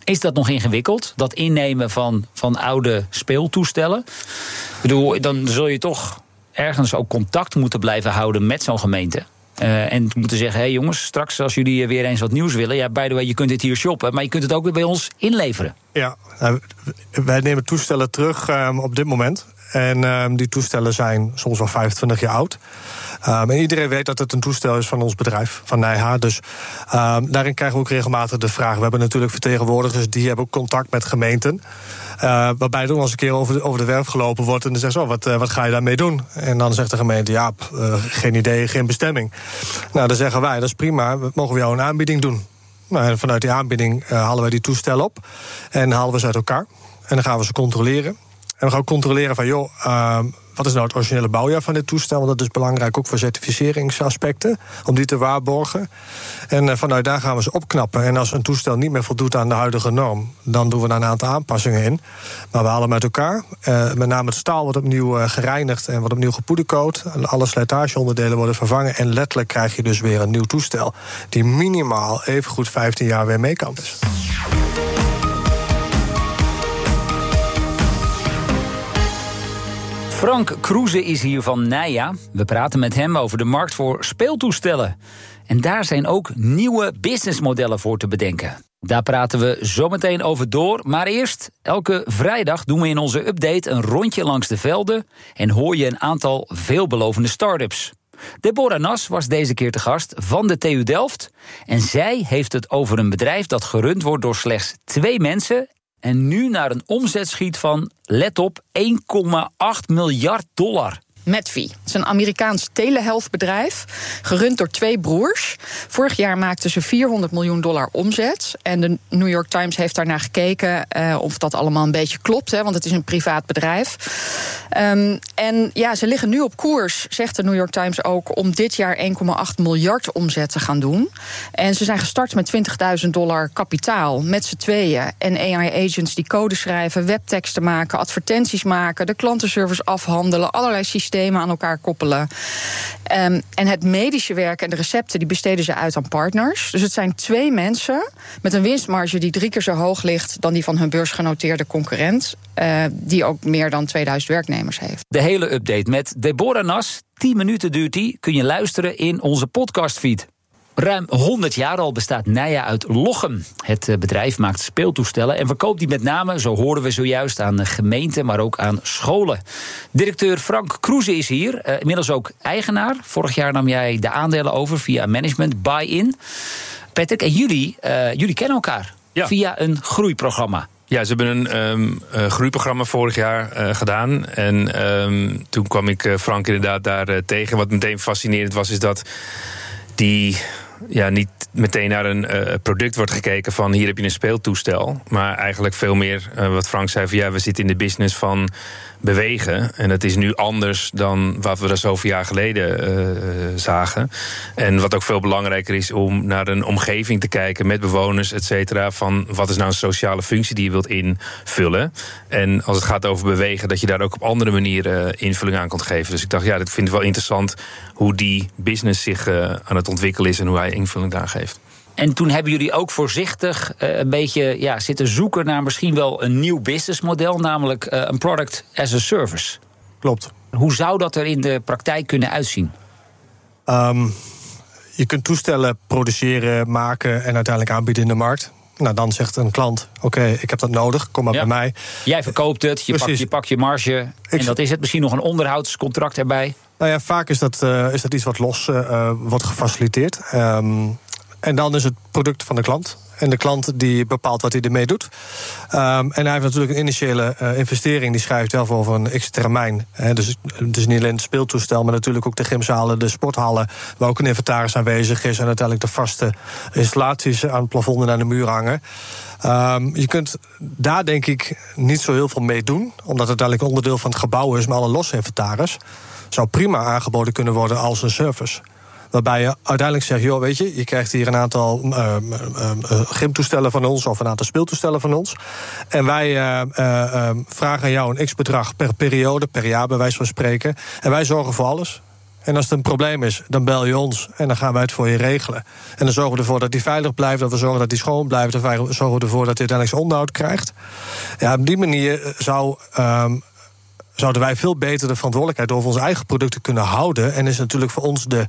Is dat nog ingewikkeld, dat innemen van, van oude speeltoestellen? Ik bedoel, dan zul je toch ergens ook contact moeten blijven houden met zo'n gemeente. Uh, en moeten zeggen, hé hey jongens, straks als jullie weer eens wat nieuws willen... ja, by the way, je kunt dit hier shoppen, maar je kunt het ook weer bij ons inleveren. Ja, nou, wij nemen toestellen terug um, op dit moment. En um, die toestellen zijn soms wel vijfentwintig jaar oud. Um, en iedereen weet dat het een toestel is van ons bedrijf, van Nijha. Dus um, daarin krijgen we ook regelmatig de vraag. We hebben natuurlijk vertegenwoordigers die hebben ook contact met gemeenten. Uh, waarbij er nog eens een keer over de, over de werf gelopen wordt. En dan zegt ze, oh, wat, uh, wat ga je daarmee doen? En dan zegt de gemeente, ja, p, uh, geen idee, geen bestemming. Nou, dan zeggen wij, dat is prima, we mogen we jou een aanbieding doen. Nou, en vanuit die aanbieding uh, halen wij die toestellen op. En halen we ze uit elkaar. En dan gaan we ze controleren. En we gaan controleren van, joh, uh, wat is nou het originele bouwjaar van dit toestel? Want dat is belangrijk ook voor certificeringsaspecten, om die te waarborgen. En uh, vanuit daar gaan we ze opknappen. En als een toestel niet meer voldoet aan de huidige norm, dan doen we daar een aantal aanpassingen in. Maar we halen hem uit elkaar. Uh, met name het staal wordt opnieuw uh, gereinigd en wordt opnieuw gepoedercoat. Alle slijtageonderdelen worden vervangen. En letterlijk krijg je dus weer een nieuw toestel die minimaal evengoed vijftien jaar weer mee kan. Dus. Frank Kroeze is hier van Nijha. We praten met hem over de markt voor speeltoestellen. En daar zijn ook nieuwe businessmodellen voor te bedenken. Daar praten we zometeen over door. Maar eerst, elke vrijdag doen we in onze update een rondje langs de velden en hoor je een aantal veelbelovende start-ups. Deborah Nas was deze keer te gast van de T U Delft. En zij heeft het over een bedrijf dat gerund wordt door slechts twee mensen en nu naar een omzet schiet van, let op, één komma acht miljard dollar. Medvi. Het is een Amerikaans telehealthbedrijf, gerund door twee broers. Vorig jaar maakten ze vierhonderd miljoen dollar omzet. En de New York Times heeft daarnaar gekeken uh, of dat allemaal een beetje klopt, hè, want het is een privaat bedrijf. Um, en ja, ze liggen nu op koers, zegt de New York Times ook, om dit jaar één komma acht miljard omzet te gaan doen. En ze zijn gestart met twintigduizend dollar kapitaal, met z'n tweeën. En A I-agents die code schrijven, webteksten maken, advertenties maken, de klantenservice afhandelen, allerlei systemen aan elkaar koppelen. Um, en het medische werk en de recepten die besteden ze uit aan partners. Dus het zijn twee mensen met een winstmarge die drie keer zo hoog ligt dan die van hun beursgenoteerde concurrent, uh, die ook meer dan tweeduizend werknemers heeft. De hele update met Deborah Nas, tien minuten duurt die, kun je luisteren in onze podcastfeed. Ruim honderd jaar al bestaat Nijha uit Lochem. Het bedrijf maakt speeltoestellen en verkoopt die met name, zo hoorden we zojuist, aan gemeenten, maar ook aan scholen. Directeur Frank Kroeze is hier, uh, inmiddels ook eigenaar. Vorig jaar nam jij de aandelen over via management buy-in. Patrick, en jullie, uh, jullie kennen elkaar ja. via een groeiprogramma. Ja, ze hebben een um, uh, groeiprogramma vorig jaar uh, gedaan. En um, toen kwam ik uh, Frank inderdaad daar uh, tegen. Wat meteen fascinerend was, is dat die ja, niet meteen naar een uh, product wordt gekeken van hier heb je een speeltoestel. Maar eigenlijk veel meer uh, wat Frank zei van ja, we zitten in de business van bewegen. En dat is nu anders dan wat we er zoveel jaar geleden uh, zagen. En wat ook veel belangrijker is om naar een omgeving te kijken met bewoners, et cetera. Van wat is nou een sociale functie die je wilt invullen. En als het gaat over bewegen, dat je daar ook op andere manieren invulling aan kunt geven. Dus ik dacht, ja, dat vind ik wel interessant hoe die business zich uh, aan het ontwikkelen is en hoe hij invulling daar geeft. En toen hebben jullie ook voorzichtig uh, een beetje ja, zitten zoeken naar misschien wel een nieuw businessmodel, namelijk uh, een product as a service. Klopt. Hoe zou dat er in de praktijk kunnen uitzien? Um, je kunt toestellen produceren, maken en uiteindelijk aanbieden in de markt. Nou, dan zegt een klant, oké, okay, ik heb dat nodig, kom maar ja. bij mij. Jij verkoopt het, je pakt je, pak je marge ik en dat is het. Misschien nog een onderhoudscontract erbij. Nou ja, vaak is dat, uh, is dat iets wat los uh, wordt gefaciliteerd. Um, En dan is het product van de klant. En de klant die bepaalt wat hij ermee doet. Um, en hij heeft natuurlijk een initiële uh, investering. Die schrijft wel voor een x-termijn. He, dus, dus niet alleen het speeltoestel, maar natuurlijk ook de gymzalen, de sporthallen, waar ook een inventaris aanwezig is. En uiteindelijk de vaste installaties aan het plafond en aan de muur hangen. Um, je kunt daar denk ik niet zo heel veel mee doen. Omdat het uiteindelijk onderdeel van het gebouw is, maar al een los inventaris zou prima aangeboden kunnen worden als een service. Waarbij je uiteindelijk zegt, joh, weet je, je krijgt hier een aantal uh, uh, uh, gymtoestellen van ons of een aantal speeltoestellen van ons. En wij uh, uh, uh, vragen aan jou een x-bedrag per periode, per jaar bij wijze van spreken. En wij zorgen voor alles. En als het een probleem is, dan bel je ons en dan gaan wij het voor je regelen. En dan zorgen we ervoor dat die veilig blijft, dat we zorgen dat die schoon blijft, dat wij zorgen ervoor dat hij uiteindelijk zijn onderhoud krijgt. Ja, op die manier zou, um, zouden wij veel beter de verantwoordelijkheid over onze eigen producten kunnen houden. En is natuurlijk voor ons de,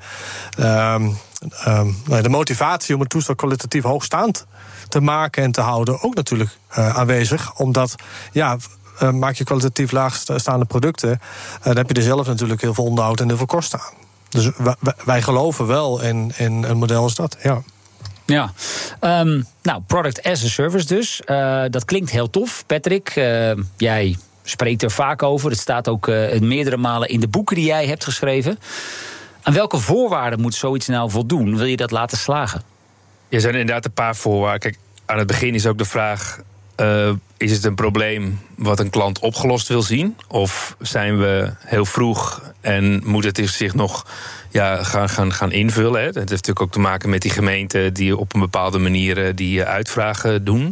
um, um, de motivatie om het toestel kwalitatief hoogstaand te maken en te houden ook natuurlijk uh, aanwezig. Omdat, ja, uh, maak je kwalitatief laagstaande producten, uh, dan heb je er zelf natuurlijk heel veel onderhoud en heel veel kosten aan. Dus wij, wij geloven wel in, in een model als dat, ja. Ja, um, nou, product as a service dus. Uh, dat klinkt heel tof. Patrick, uh, jij spreekt er vaak over. Het staat ook uh, meerdere malen in de boeken die jij hebt geschreven. Aan welke voorwaarden moet zoiets nou voldoen? Wil je dat laten slagen? Er zijn inderdaad een paar voorwaarden. Kijk, aan het begin is ook de vraag, Uh, is het een probleem wat een klant opgelost wil zien? Of zijn we heel vroeg en moet het zich nog ja, gaan, gaan, gaan invullen? Hè? Dat heeft natuurlijk ook te maken met die gemeenten die op een bepaalde manier die uitvragen doen.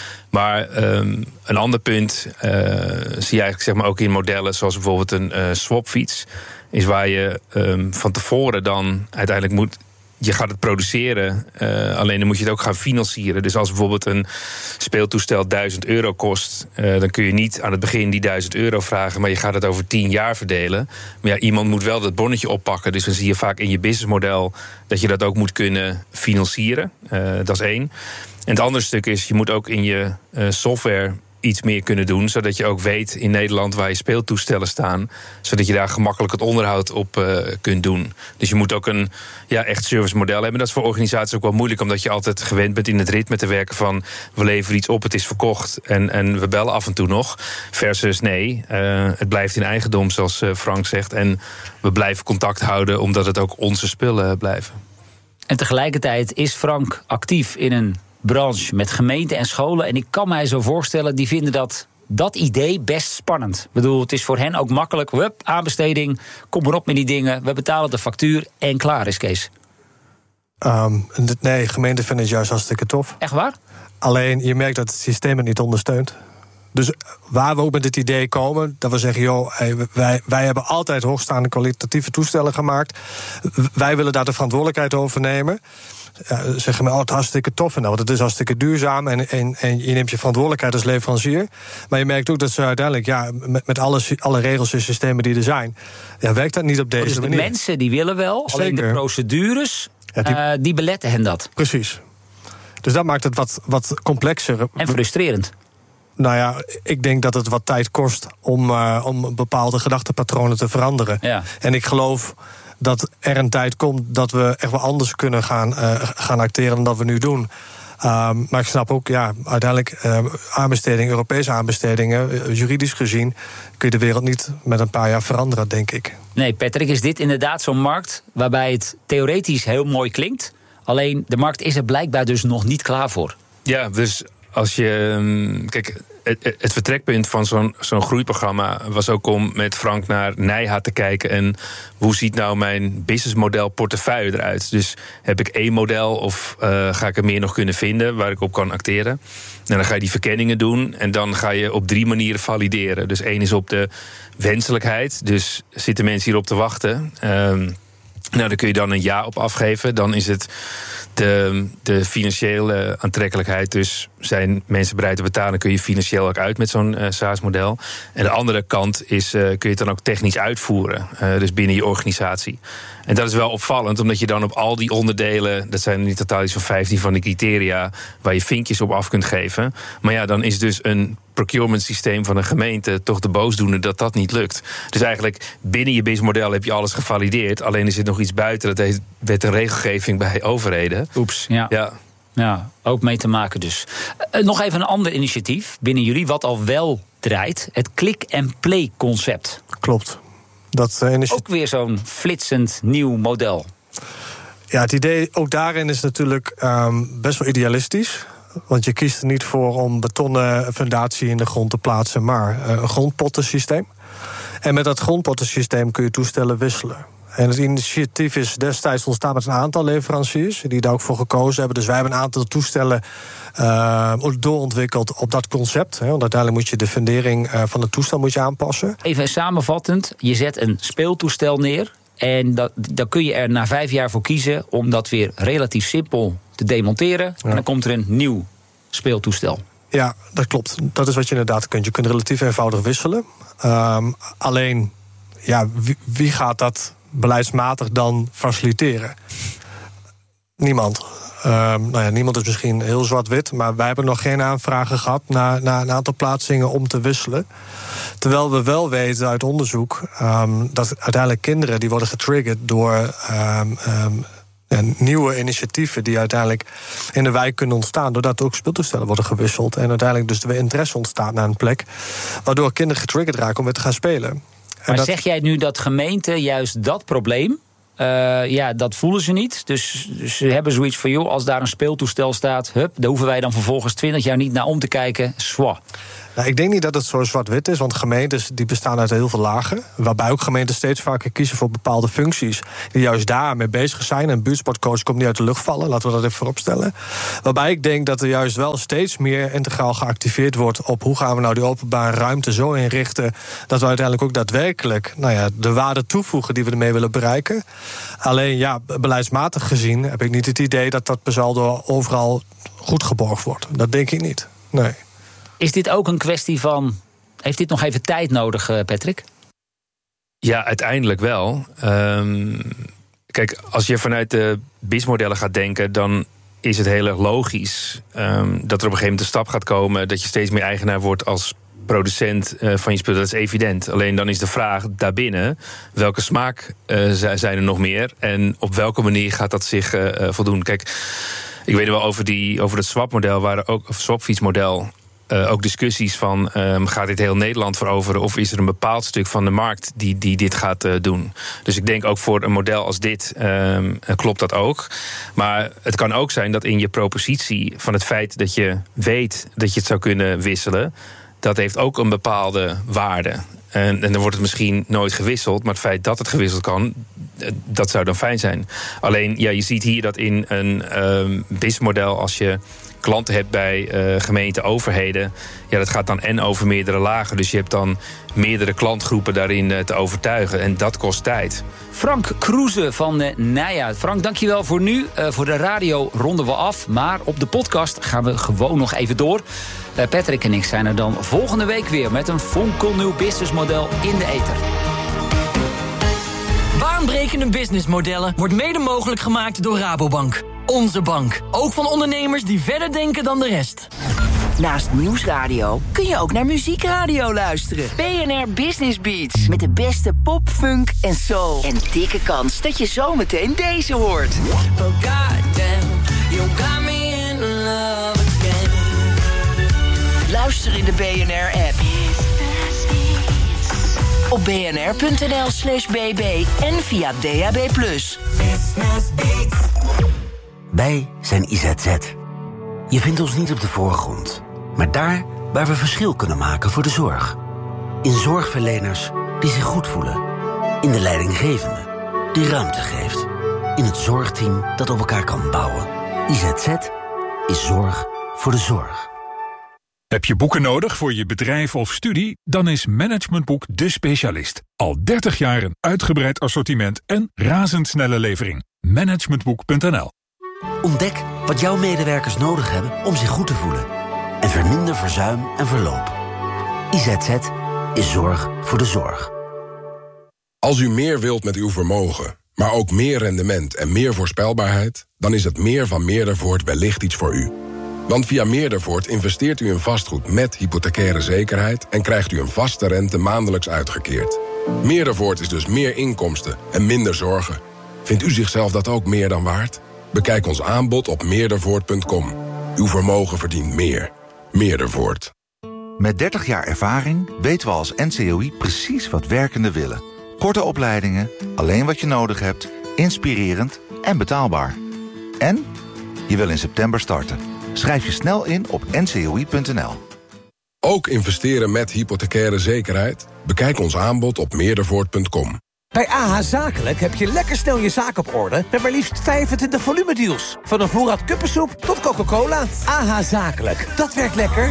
Maar um, een ander punt uh, zie je eigenlijk zeg maar, ook in modellen zoals bijvoorbeeld een uh, swapfiets, is waar je um, van tevoren dan uiteindelijk moet. Je gaat het produceren, uh, alleen dan moet je het ook gaan financieren. Dus als bijvoorbeeld een speeltoestel duizend euro kost, Uh, dan kun je niet aan het begin die duizend euro vragen, maar je gaat het over tien jaar verdelen. Maar ja, iemand moet wel dat bonnetje oppakken. Dus dan zie je vaak in je businessmodel dat je dat ook moet kunnen financieren. Uh, dat is één. En het andere stuk is, je moet ook in je uh, software iets meer kunnen doen, zodat je ook weet in Nederland waar je speeltoestellen staan, zodat je daar gemakkelijk het onderhoud op uh, kunt doen. Dus je moet ook een ja, echt servicemodel hebben. Dat is voor organisaties ook wel moeilijk, omdat je altijd gewend bent in het ritme te werken van we leveren iets op, het is verkocht en, en we bellen af en toe nog. Versus nee, uh, het blijft in eigendom, zoals uh, Frank zegt, en we blijven contact houden omdat het ook onze spullen blijven. En tegelijkertijd is Frank actief in een branche met gemeenten en scholen. En ik kan mij zo voorstellen, die vinden dat, dat idee best spannend. Ik bedoel, het is voor hen ook makkelijk. Hup, aanbesteding, kom maar op met die dingen. We betalen de factuur en klaar is, Kees. Um, nee, gemeenten vinden het juist hartstikke tof. Echt waar? Alleen, je merkt dat het systeem het niet ondersteunt. Dus waar we ook met het idee komen, dat we zeggen, joh, hey, wij, wij hebben altijd hoogstaande kwalitatieve toestellen gemaakt. Wij willen daar de verantwoordelijkheid over nemen. Ja, zeggen we, oh, het is hartstikke tof en nou, want het is hartstikke duurzaam en, en, en je neemt je verantwoordelijkheid als leverancier. Maar je merkt ook dat ze uiteindelijk, ja, met, met alle, alle regels en systemen die er zijn, ja, werkt dat niet op deze dus manier. De mensen die willen wel, Zeker. Alleen de procedures, ja, die, uh, die beletten hen dat. Precies. Dus dat maakt het wat, wat complexer. En frustrerend. Nou ja, ik denk dat het wat tijd kost om, uh, om bepaalde gedachtepatronen te veranderen. Ja. En ik geloof dat er een tijd komt dat we echt wel anders kunnen gaan, uh, gaan acteren dan dat we nu doen. Um, maar ik snap ook, ja, uiteindelijk uh, aanbestedingen, Europese aanbestedingen, uh, juridisch gezien kun je de wereld niet met een paar jaar veranderen, denk ik. Nee, Patrick, is dit inderdaad zo'n markt waarbij het theoretisch heel mooi klinkt, alleen de markt is er blijkbaar dus nog niet klaar voor? Ja, dus als je, kijk, het, het vertrekpunt van zo'n, zo'n groeiprogramma was ook om met Frank naar Nijha te kijken en hoe ziet nou mijn businessmodel portefeuille eruit. Dus heb ik één model of uh, ga ik er meer nog kunnen vinden waar ik op kan acteren. En dan ga je die verkenningen doen en dan ga je op drie manieren valideren. Dus één is op de wenselijkheid, dus zitten mensen hierop te wachten. Um, Nou, daar kun je dan een ja op afgeven. Dan is het de, de financiële aantrekkelijkheid. Dus zijn mensen bereid te betalen, kun je financieel ook uit met zo'n uh, SaaS-model. En de andere kant is, uh, kun je het dan ook technisch uitvoeren. Uh, dus binnen je organisatie. En dat is wel opvallend, omdat je dan op al die onderdelen, dat zijn in totaal iets van vijftien van de criteria, waar je vinkjes op af kunt geven. Maar ja, dan is dus een procurement systeem van een gemeente toch de boosdoener dat dat niet lukt. Dus eigenlijk binnen je businessmodel heb je alles gevalideerd. Alleen er zit nog iets buiten. Dat heet wet en regelgeving bij overheden. Oeps, ja. ja. Ja, ook mee te maken dus. Uh, nog even een ander initiatief binnen jullie, wat al wel draait. Het click-and-play concept. Klopt. Dat, uh, initiatief... Ook weer zo'n flitsend nieuw model. Ja, het idee ook daarin is natuurlijk um, best wel idealistisch. Want je kiest er niet voor om betonnen fundatie in de grond te plaatsen, maar uh, een grondpottensysteem. En met dat grondpottensysteem kun je toestellen wisselen. En het initiatief is destijds ontstaan met een aantal leveranciers die daar ook voor gekozen hebben. Dus wij hebben een aantal toestellen uh, doorontwikkeld op dat concept. Hè, want uiteindelijk moet je de fundering uh, van het toestel moet je aanpassen. Even samenvattend, je zet een speeltoestel neer En dat, dan kun je er na vijf jaar voor kiezen om dat weer relatief simpel te demonteren. Ja. En dan komt er een nieuw speeltoestel. Ja, dat klopt. Dat is wat je inderdaad kunt. Je kunt relatief eenvoudig wisselen. Um, alleen, ja, wie, wie gaat dat beleidsmatig dan faciliteren? Niemand. Um, nou ja, niemand is misschien heel zwart-wit, maar wij hebben nog geen aanvragen gehad naar, naar een aantal plaatsingen om te wisselen. Terwijl we wel weten uit onderzoek um, dat uiteindelijk kinderen die worden getriggerd door um, um, ja, nieuwe initiatieven die uiteindelijk in de wijk kunnen ontstaan, doordat ook speeltoestellen worden gewisseld en uiteindelijk dus de interesse ontstaat naar een plek, waardoor kinderen getriggerd raken om weer te gaan spelen. En maar dat... zeg jij nu dat gemeenten juist dat probleem, Uh, ja, dat voelen ze niet. Dus, dus ze hebben zoiets van, joh, als daar een speeltoestel staat, hup, daar hoeven wij dan vervolgens twintig jaar niet naar om te kijken. Zwa. Nou, ik denk niet dat het zo zwart-wit is, want gemeentes die bestaan uit heel veel lagen, waarbij ook gemeenten steeds vaker kiezen voor bepaalde functies die juist daarmee bezig zijn. Een buurtsportcoach komt niet uit de lucht vallen, laten we dat even vooropstellen. Waarbij ik denk dat er juist wel steeds meer integraal geactiveerd wordt op hoe gaan we nou die openbare ruimte zo inrichten dat we uiteindelijk ook daadwerkelijk nou ja, de waarde toevoegen die we ermee willen bereiken. Alleen ja, beleidsmatig gezien heb ik niet het idee dat dat per saldo overal goed geborgd wordt. Dat denk ik niet, nee. Is dit ook een kwestie van, heeft dit nog even tijd nodig, Patrick? Ja, uiteindelijk wel. Um, kijk, als je vanuit de B I S-modellen gaat denken, dan is het heel erg logisch um, dat er op een gegeven moment een stap gaat komen dat je steeds meer eigenaar wordt als producent uh, van je spul. Dat is evident. Alleen dan is de vraag daarbinnen, welke smaak uh, zijn er nog meer en op welke manier gaat dat zich uh, voldoen? Kijk, ik weet wel over, die, over het swap-model, waren ook, of swapfietsmodel, Uh, ook discussies van, um, gaat dit heel Nederland veroveren of is er een bepaald stuk van de markt die, die dit gaat uh, doen? Dus ik denk ook voor een model als dit um, klopt dat ook. Maar het kan ook zijn dat in je propositie van het feit dat je weet dat je het zou kunnen wisselen, dat heeft ook een bepaalde waarde. En, en dan wordt het misschien nooit gewisseld, maar het feit dat het gewisseld kan, dat zou dan fijn zijn. Alleen, ja, je ziet hier dat in een um, B I S-model, als je klanten hebt bij uh, gemeenten, overheden, ja, dat gaat dan en over meerdere lagen. Dus je hebt dan meerdere klantgroepen daarin uh, te overtuigen. En dat kost tijd. Frank Kroeze van uh, Naya. Frank, dankjewel voor nu. Uh, voor de radio ronden we af. Maar op de podcast gaan we gewoon nog even door. Uh, Patrick en ik zijn er dan volgende week weer met een fonkelnieuw businessmodel in de ether. Baanbrekende businessmodellen wordt mede mogelijk gemaakt door Rabobank. Onze bank. Ook van ondernemers die verder denken dan de rest. Naast Nieuwsradio kun je ook naar muziekradio luisteren. B N R Business Beats. Met de beste pop, funk en soul. En dikke kans dat je zometeen deze hoort. Oh goddamn, you got me in love again. Luister in de B N R-app. Op bnr.nl slash bb en via D A B plus. Wij zijn I Z Z. Je vindt ons niet op de voorgrond, maar daar waar we verschil kunnen maken voor de zorg. In zorgverleners die zich goed voelen. In de leidinggevende die ruimte geeft. In het zorgteam dat op elkaar kan bouwen. I Z Z is zorg voor de zorg. Heb je boeken nodig voor je bedrijf of studie? Dan is Managementboek de specialist. Al dertig jaar een uitgebreid assortiment en razendsnelle levering. Managementboek punt n l. Ontdek wat jouw medewerkers nodig hebben om zich goed te voelen. En verminder verzuim en verloop. I Z Z is zorg voor de zorg. Als u meer wilt met uw vermogen, maar ook meer rendement en meer voorspelbaarheid, dan is het meer van Meerdervoort wellicht iets voor u. Want via Meerdervoort investeert u in vastgoed met hypothecaire zekerheid en krijgt u een vaste rente maandelijks uitgekeerd. Meerdervoort is dus meer inkomsten en minder zorgen. Vindt u zichzelf dat ook meer dan waard? Bekijk ons aanbod op meerdervoort punt com. Uw vermogen verdient meer. Meerdervoort. Met dertig jaar ervaring weten we als N C O I precies wat werkenden willen. Korte opleidingen, alleen wat je nodig hebt, inspirerend en betaalbaar. En je wil in september starten. Schrijf je snel in op n c o i punt n l. Ook investeren met hypothecaire zekerheid? Bekijk ons aanbod op meerdervoort punt com. Bij A H Zakelijk heb je lekker snel je zaak op orde met maar liefst vijfentwintig volumedeals. Van een voorraad kuppensoep tot Coca-Cola. A H Zakelijk, dat werkt lekker.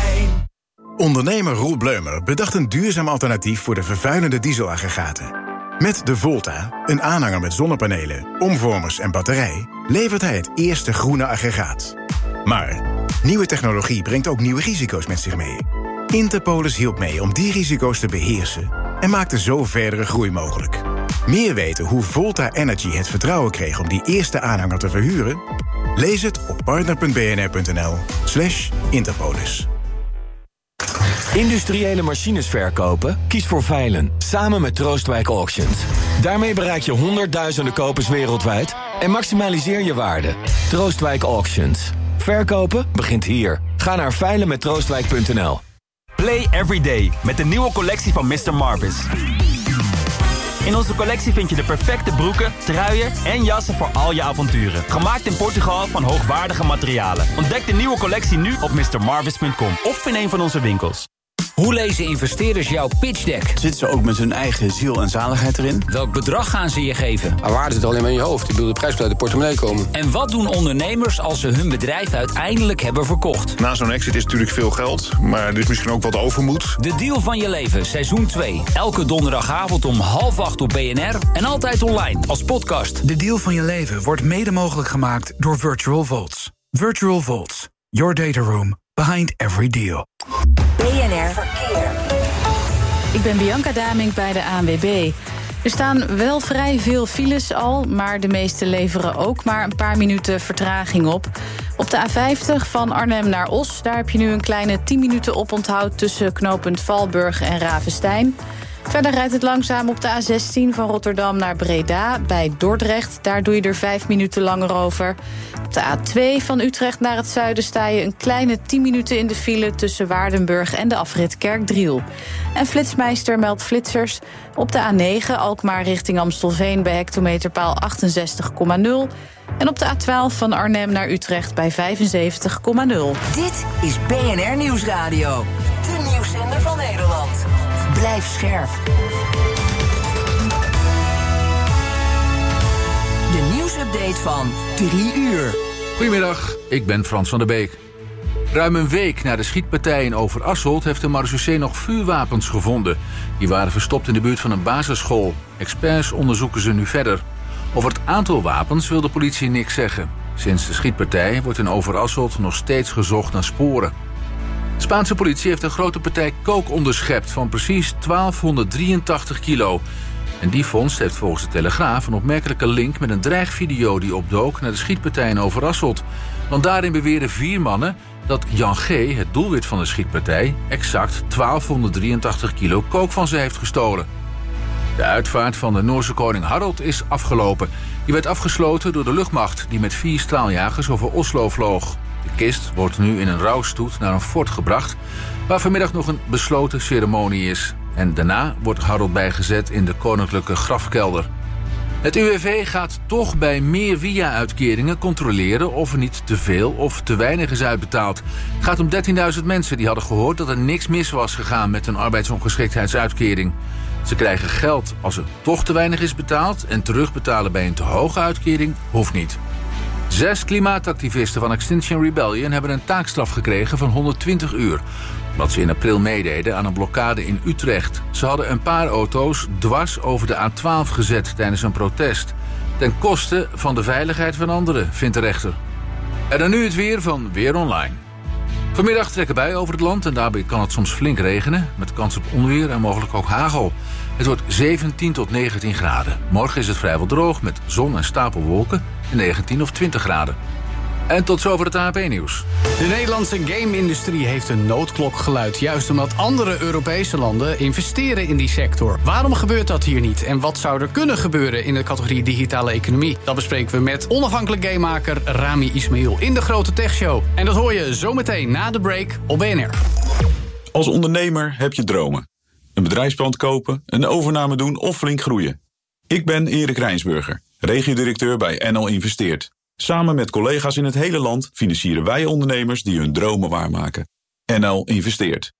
Ondernemer Roel Bleumer bedacht een duurzaam alternatief voor de vervuilende dieselaggregaten. Met de Volta, een aanhanger met zonnepanelen, omvormers en batterij, levert hij het eerste groene aggregaat. Maar nieuwe technologie brengt ook nieuwe risico's met zich mee. Interpolis hielp mee om die risico's te beheersen en maakte zo verdere groei mogelijk. Meer weten hoe Volta Energy het vertrouwen kreeg om die eerste aanhanger te verhuren? Lees het op partner.bnr.nl slash Interpolis. Industriële machines verkopen? Kies voor Veilen, samen met Troostwijk Auctions. Daarmee bereik je honderdduizenden kopers wereldwijd en maximaliseer je waarde. Troostwijk Auctions. Verkopen begint hier. Ga naar veilen met troostwijk punt n l. Play every day met de nieuwe collectie van mister Marvis. In onze collectie vind je de perfecte broeken, truien en jassen voor al je avonturen. Gemaakt in Portugal van hoogwaardige materialen. Ontdek de nieuwe collectie nu op mister marvis punt com of in een van onze winkels. Hoe lezen investeerders jouw pitch deck? Zitten ze ook met hun eigen ziel en zaligheid erin? Welk bedrag gaan ze je geven? Maar waarde zit alleen maar in je hoofd. Ik bedoel, de prijs moet uit de portemonnee komen. En wat doen ondernemers als ze hun bedrijf uiteindelijk hebben verkocht? Na zo'n exit is natuurlijk veel geld, maar er is misschien ook wat overmoed. De deal van je leven, seizoen twee. Elke donderdagavond om half acht op B N R en altijd online als podcast. De deal van je leven wordt mede mogelijk gemaakt door Virtual Vaults. Virtual Vaults. Your data room behind every deal. B N R Verkeer. Ik ben Bianca Damink bij de A N W B. Er staan wel vrij veel files al, maar de meeste leveren ook maar een paar minuten vertraging op. Op de A vijftig van Arnhem naar Os, daar heb je nu een kleine tien minuten oponthoud tussen knooppunt Valburg en Ravestein. Verder rijdt het langzaam op de A zestien van Rotterdam naar Breda bij Dordrecht. Daar doe je er vijf minuten langer over. Op de A twee van Utrecht naar het zuiden sta je een kleine tien minuten in de file tussen Waardenburg en de afrit Kerkdriel. En Flitsmeister meldt flitsers op de A negen Alkmaar richting Amstelveen bij hectometerpaal achtenzestig komma nul. En op de A twaalf van Arnhem naar Utrecht bij vijfenzeventig komma nul. Dit is B N R Nieuwsradio, de nieuwszender van Nederland. Blijf scherp. De nieuwsupdate van drie uur. Goedemiddag, ik ben Frans van der Beek. Ruim een week na de schietpartij in Overasselt heeft de marechaussee nog vuurwapens gevonden. Die waren verstopt in de buurt van een basisschool. Experts onderzoeken ze nu verder. Over het aantal wapens wil de politie niks zeggen. Sinds de schietpartij wordt in Overasselt nog steeds gezocht naar sporen. De Spaanse politie heeft een grote partij coke onderschept van precies twaalfhonderddrieëntachtig kilo. En die vondst heeft volgens de Telegraaf een opmerkelijke link met een dreigvideo die opdook naar de schietpartij in Overasselt. Want daarin beweren vier mannen dat Jan G., het doelwit van de schietpartij, exact twaalfhonderddrieëntachtig kilo coke van ze heeft gestolen. De uitvaart van de Noorse koning Harald is afgelopen. Die werd afgesloten door de luchtmacht die met vier straaljagers over Oslo vloog. De kist wordt nu in een rouwstoet naar een fort gebracht, waar vanmiddag nog een besloten ceremonie is. En daarna wordt Harold bijgezet in de koninklijke grafkelder. Het U W V gaat toch bij meer V I A-uitkeringen controleren of er niet te veel of te weinig is uitbetaald. Het gaat om dertienduizend mensen die hadden gehoord dat er niks mis was gegaan met hun arbeidsongeschiktheidsuitkering. Ze krijgen geld als er toch te weinig is betaald en terugbetalen bij een te hoge uitkering hoeft niet. Zes klimaatactivisten van Extinction Rebellion hebben een taakstraf gekregen van honderdtwintig uur. Omdat ze in april meededen aan een blokkade in Utrecht. Ze hadden een paar auto's dwars over de A twaalf gezet tijdens een protest. Ten koste van de veiligheid van anderen, vindt de rechter. En dan nu het weer van Weer Online. Vanmiddag trekken buien over het land en daarbij kan het soms flink regenen. Met kans op onweer en mogelijk ook hagel. Het wordt zeventien tot negentien graden. Morgen is het vrijwel droog met zon en stapelwolken en negentien of twintig graden. En tot zover het A P nieuws. De Nederlandse game-industrie heeft een noodklok geluid, juist omdat andere Europese landen investeren in die sector. Waarom gebeurt dat hier niet? En wat zou er kunnen gebeuren in de categorie digitale economie? Dat bespreken we met onafhankelijk gamemaker Rami Ismail in de Grote Tech Show. En dat hoor je zometeen na de break op B N R. Als ondernemer heb je dromen. Een bedrijfspand kopen, een overname doen of flink groeien. Ik ben Erik Rijnsburger, regiodirecteur bij N L Investeert. Samen met collega's in het hele land financieren wij ondernemers die hun dromen waarmaken. N L Investeert.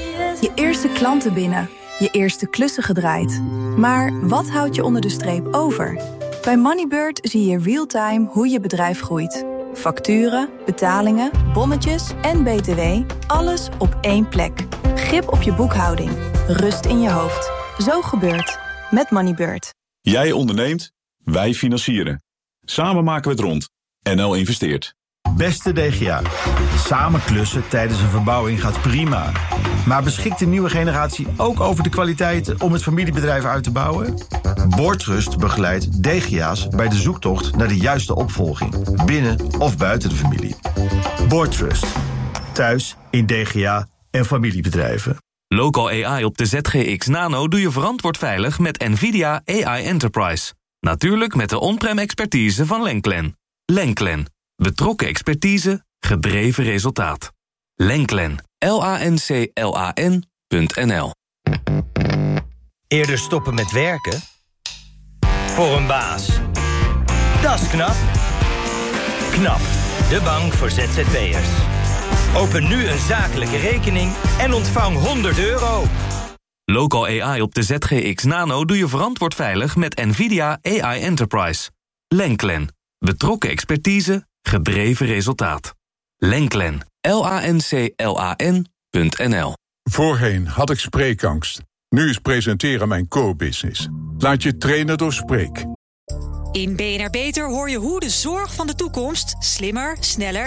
Je eerste klanten binnen, je eerste klussen gedraaid. Maar wat houdt je onder de streep over? Bij Moneybird zie je real-time hoe je bedrijf groeit. Facturen, betalingen, bonnetjes en B T W, alles op één plek. Grip op je boekhouding, rust in je hoofd. Zo gebeurt met Moneybird. Jij onderneemt, wij financieren. Samen maken we het rond. N L investeert. Beste D G A, samen klussen tijdens een verbouwing gaat prima. Maar beschikt de nieuwe generatie ook over de kwaliteiten om het familiebedrijf uit te bouwen? Boortrust begeleidt D G A's bij de zoektocht naar de juiste opvolging, binnen of buiten de familie. Boortrust, thuis in D G A en familiebedrijven. Local A I op de Z G X Nano doe je verantwoord veilig met NVIDIA A I Enterprise. Natuurlijk met de on-prem expertise van Lenklen. Lenklen. Betrokken expertise, gedreven resultaat. Lenklen. L A N C L A N punt N L. Eerder stoppen met werken? Voor een baas. Dat is knap. Knap, de bank voor Z Z P'ers. Open nu een zakelijke rekening en ontvang honderd euro. Local A I op de Z G X Nano doe je verantwoord veilig met NVIDIA A I Enterprise. Lenklen. Betrokken expertise, gedreven resultaat. Lenklen. L A N C L A N punt N L. Voorheen had ik spreekangst. Nu is presenteren mijn core-business. Laat je trainen door Spreek. In B N R Beter hoor je hoe de zorg van de toekomst slimmer, sneller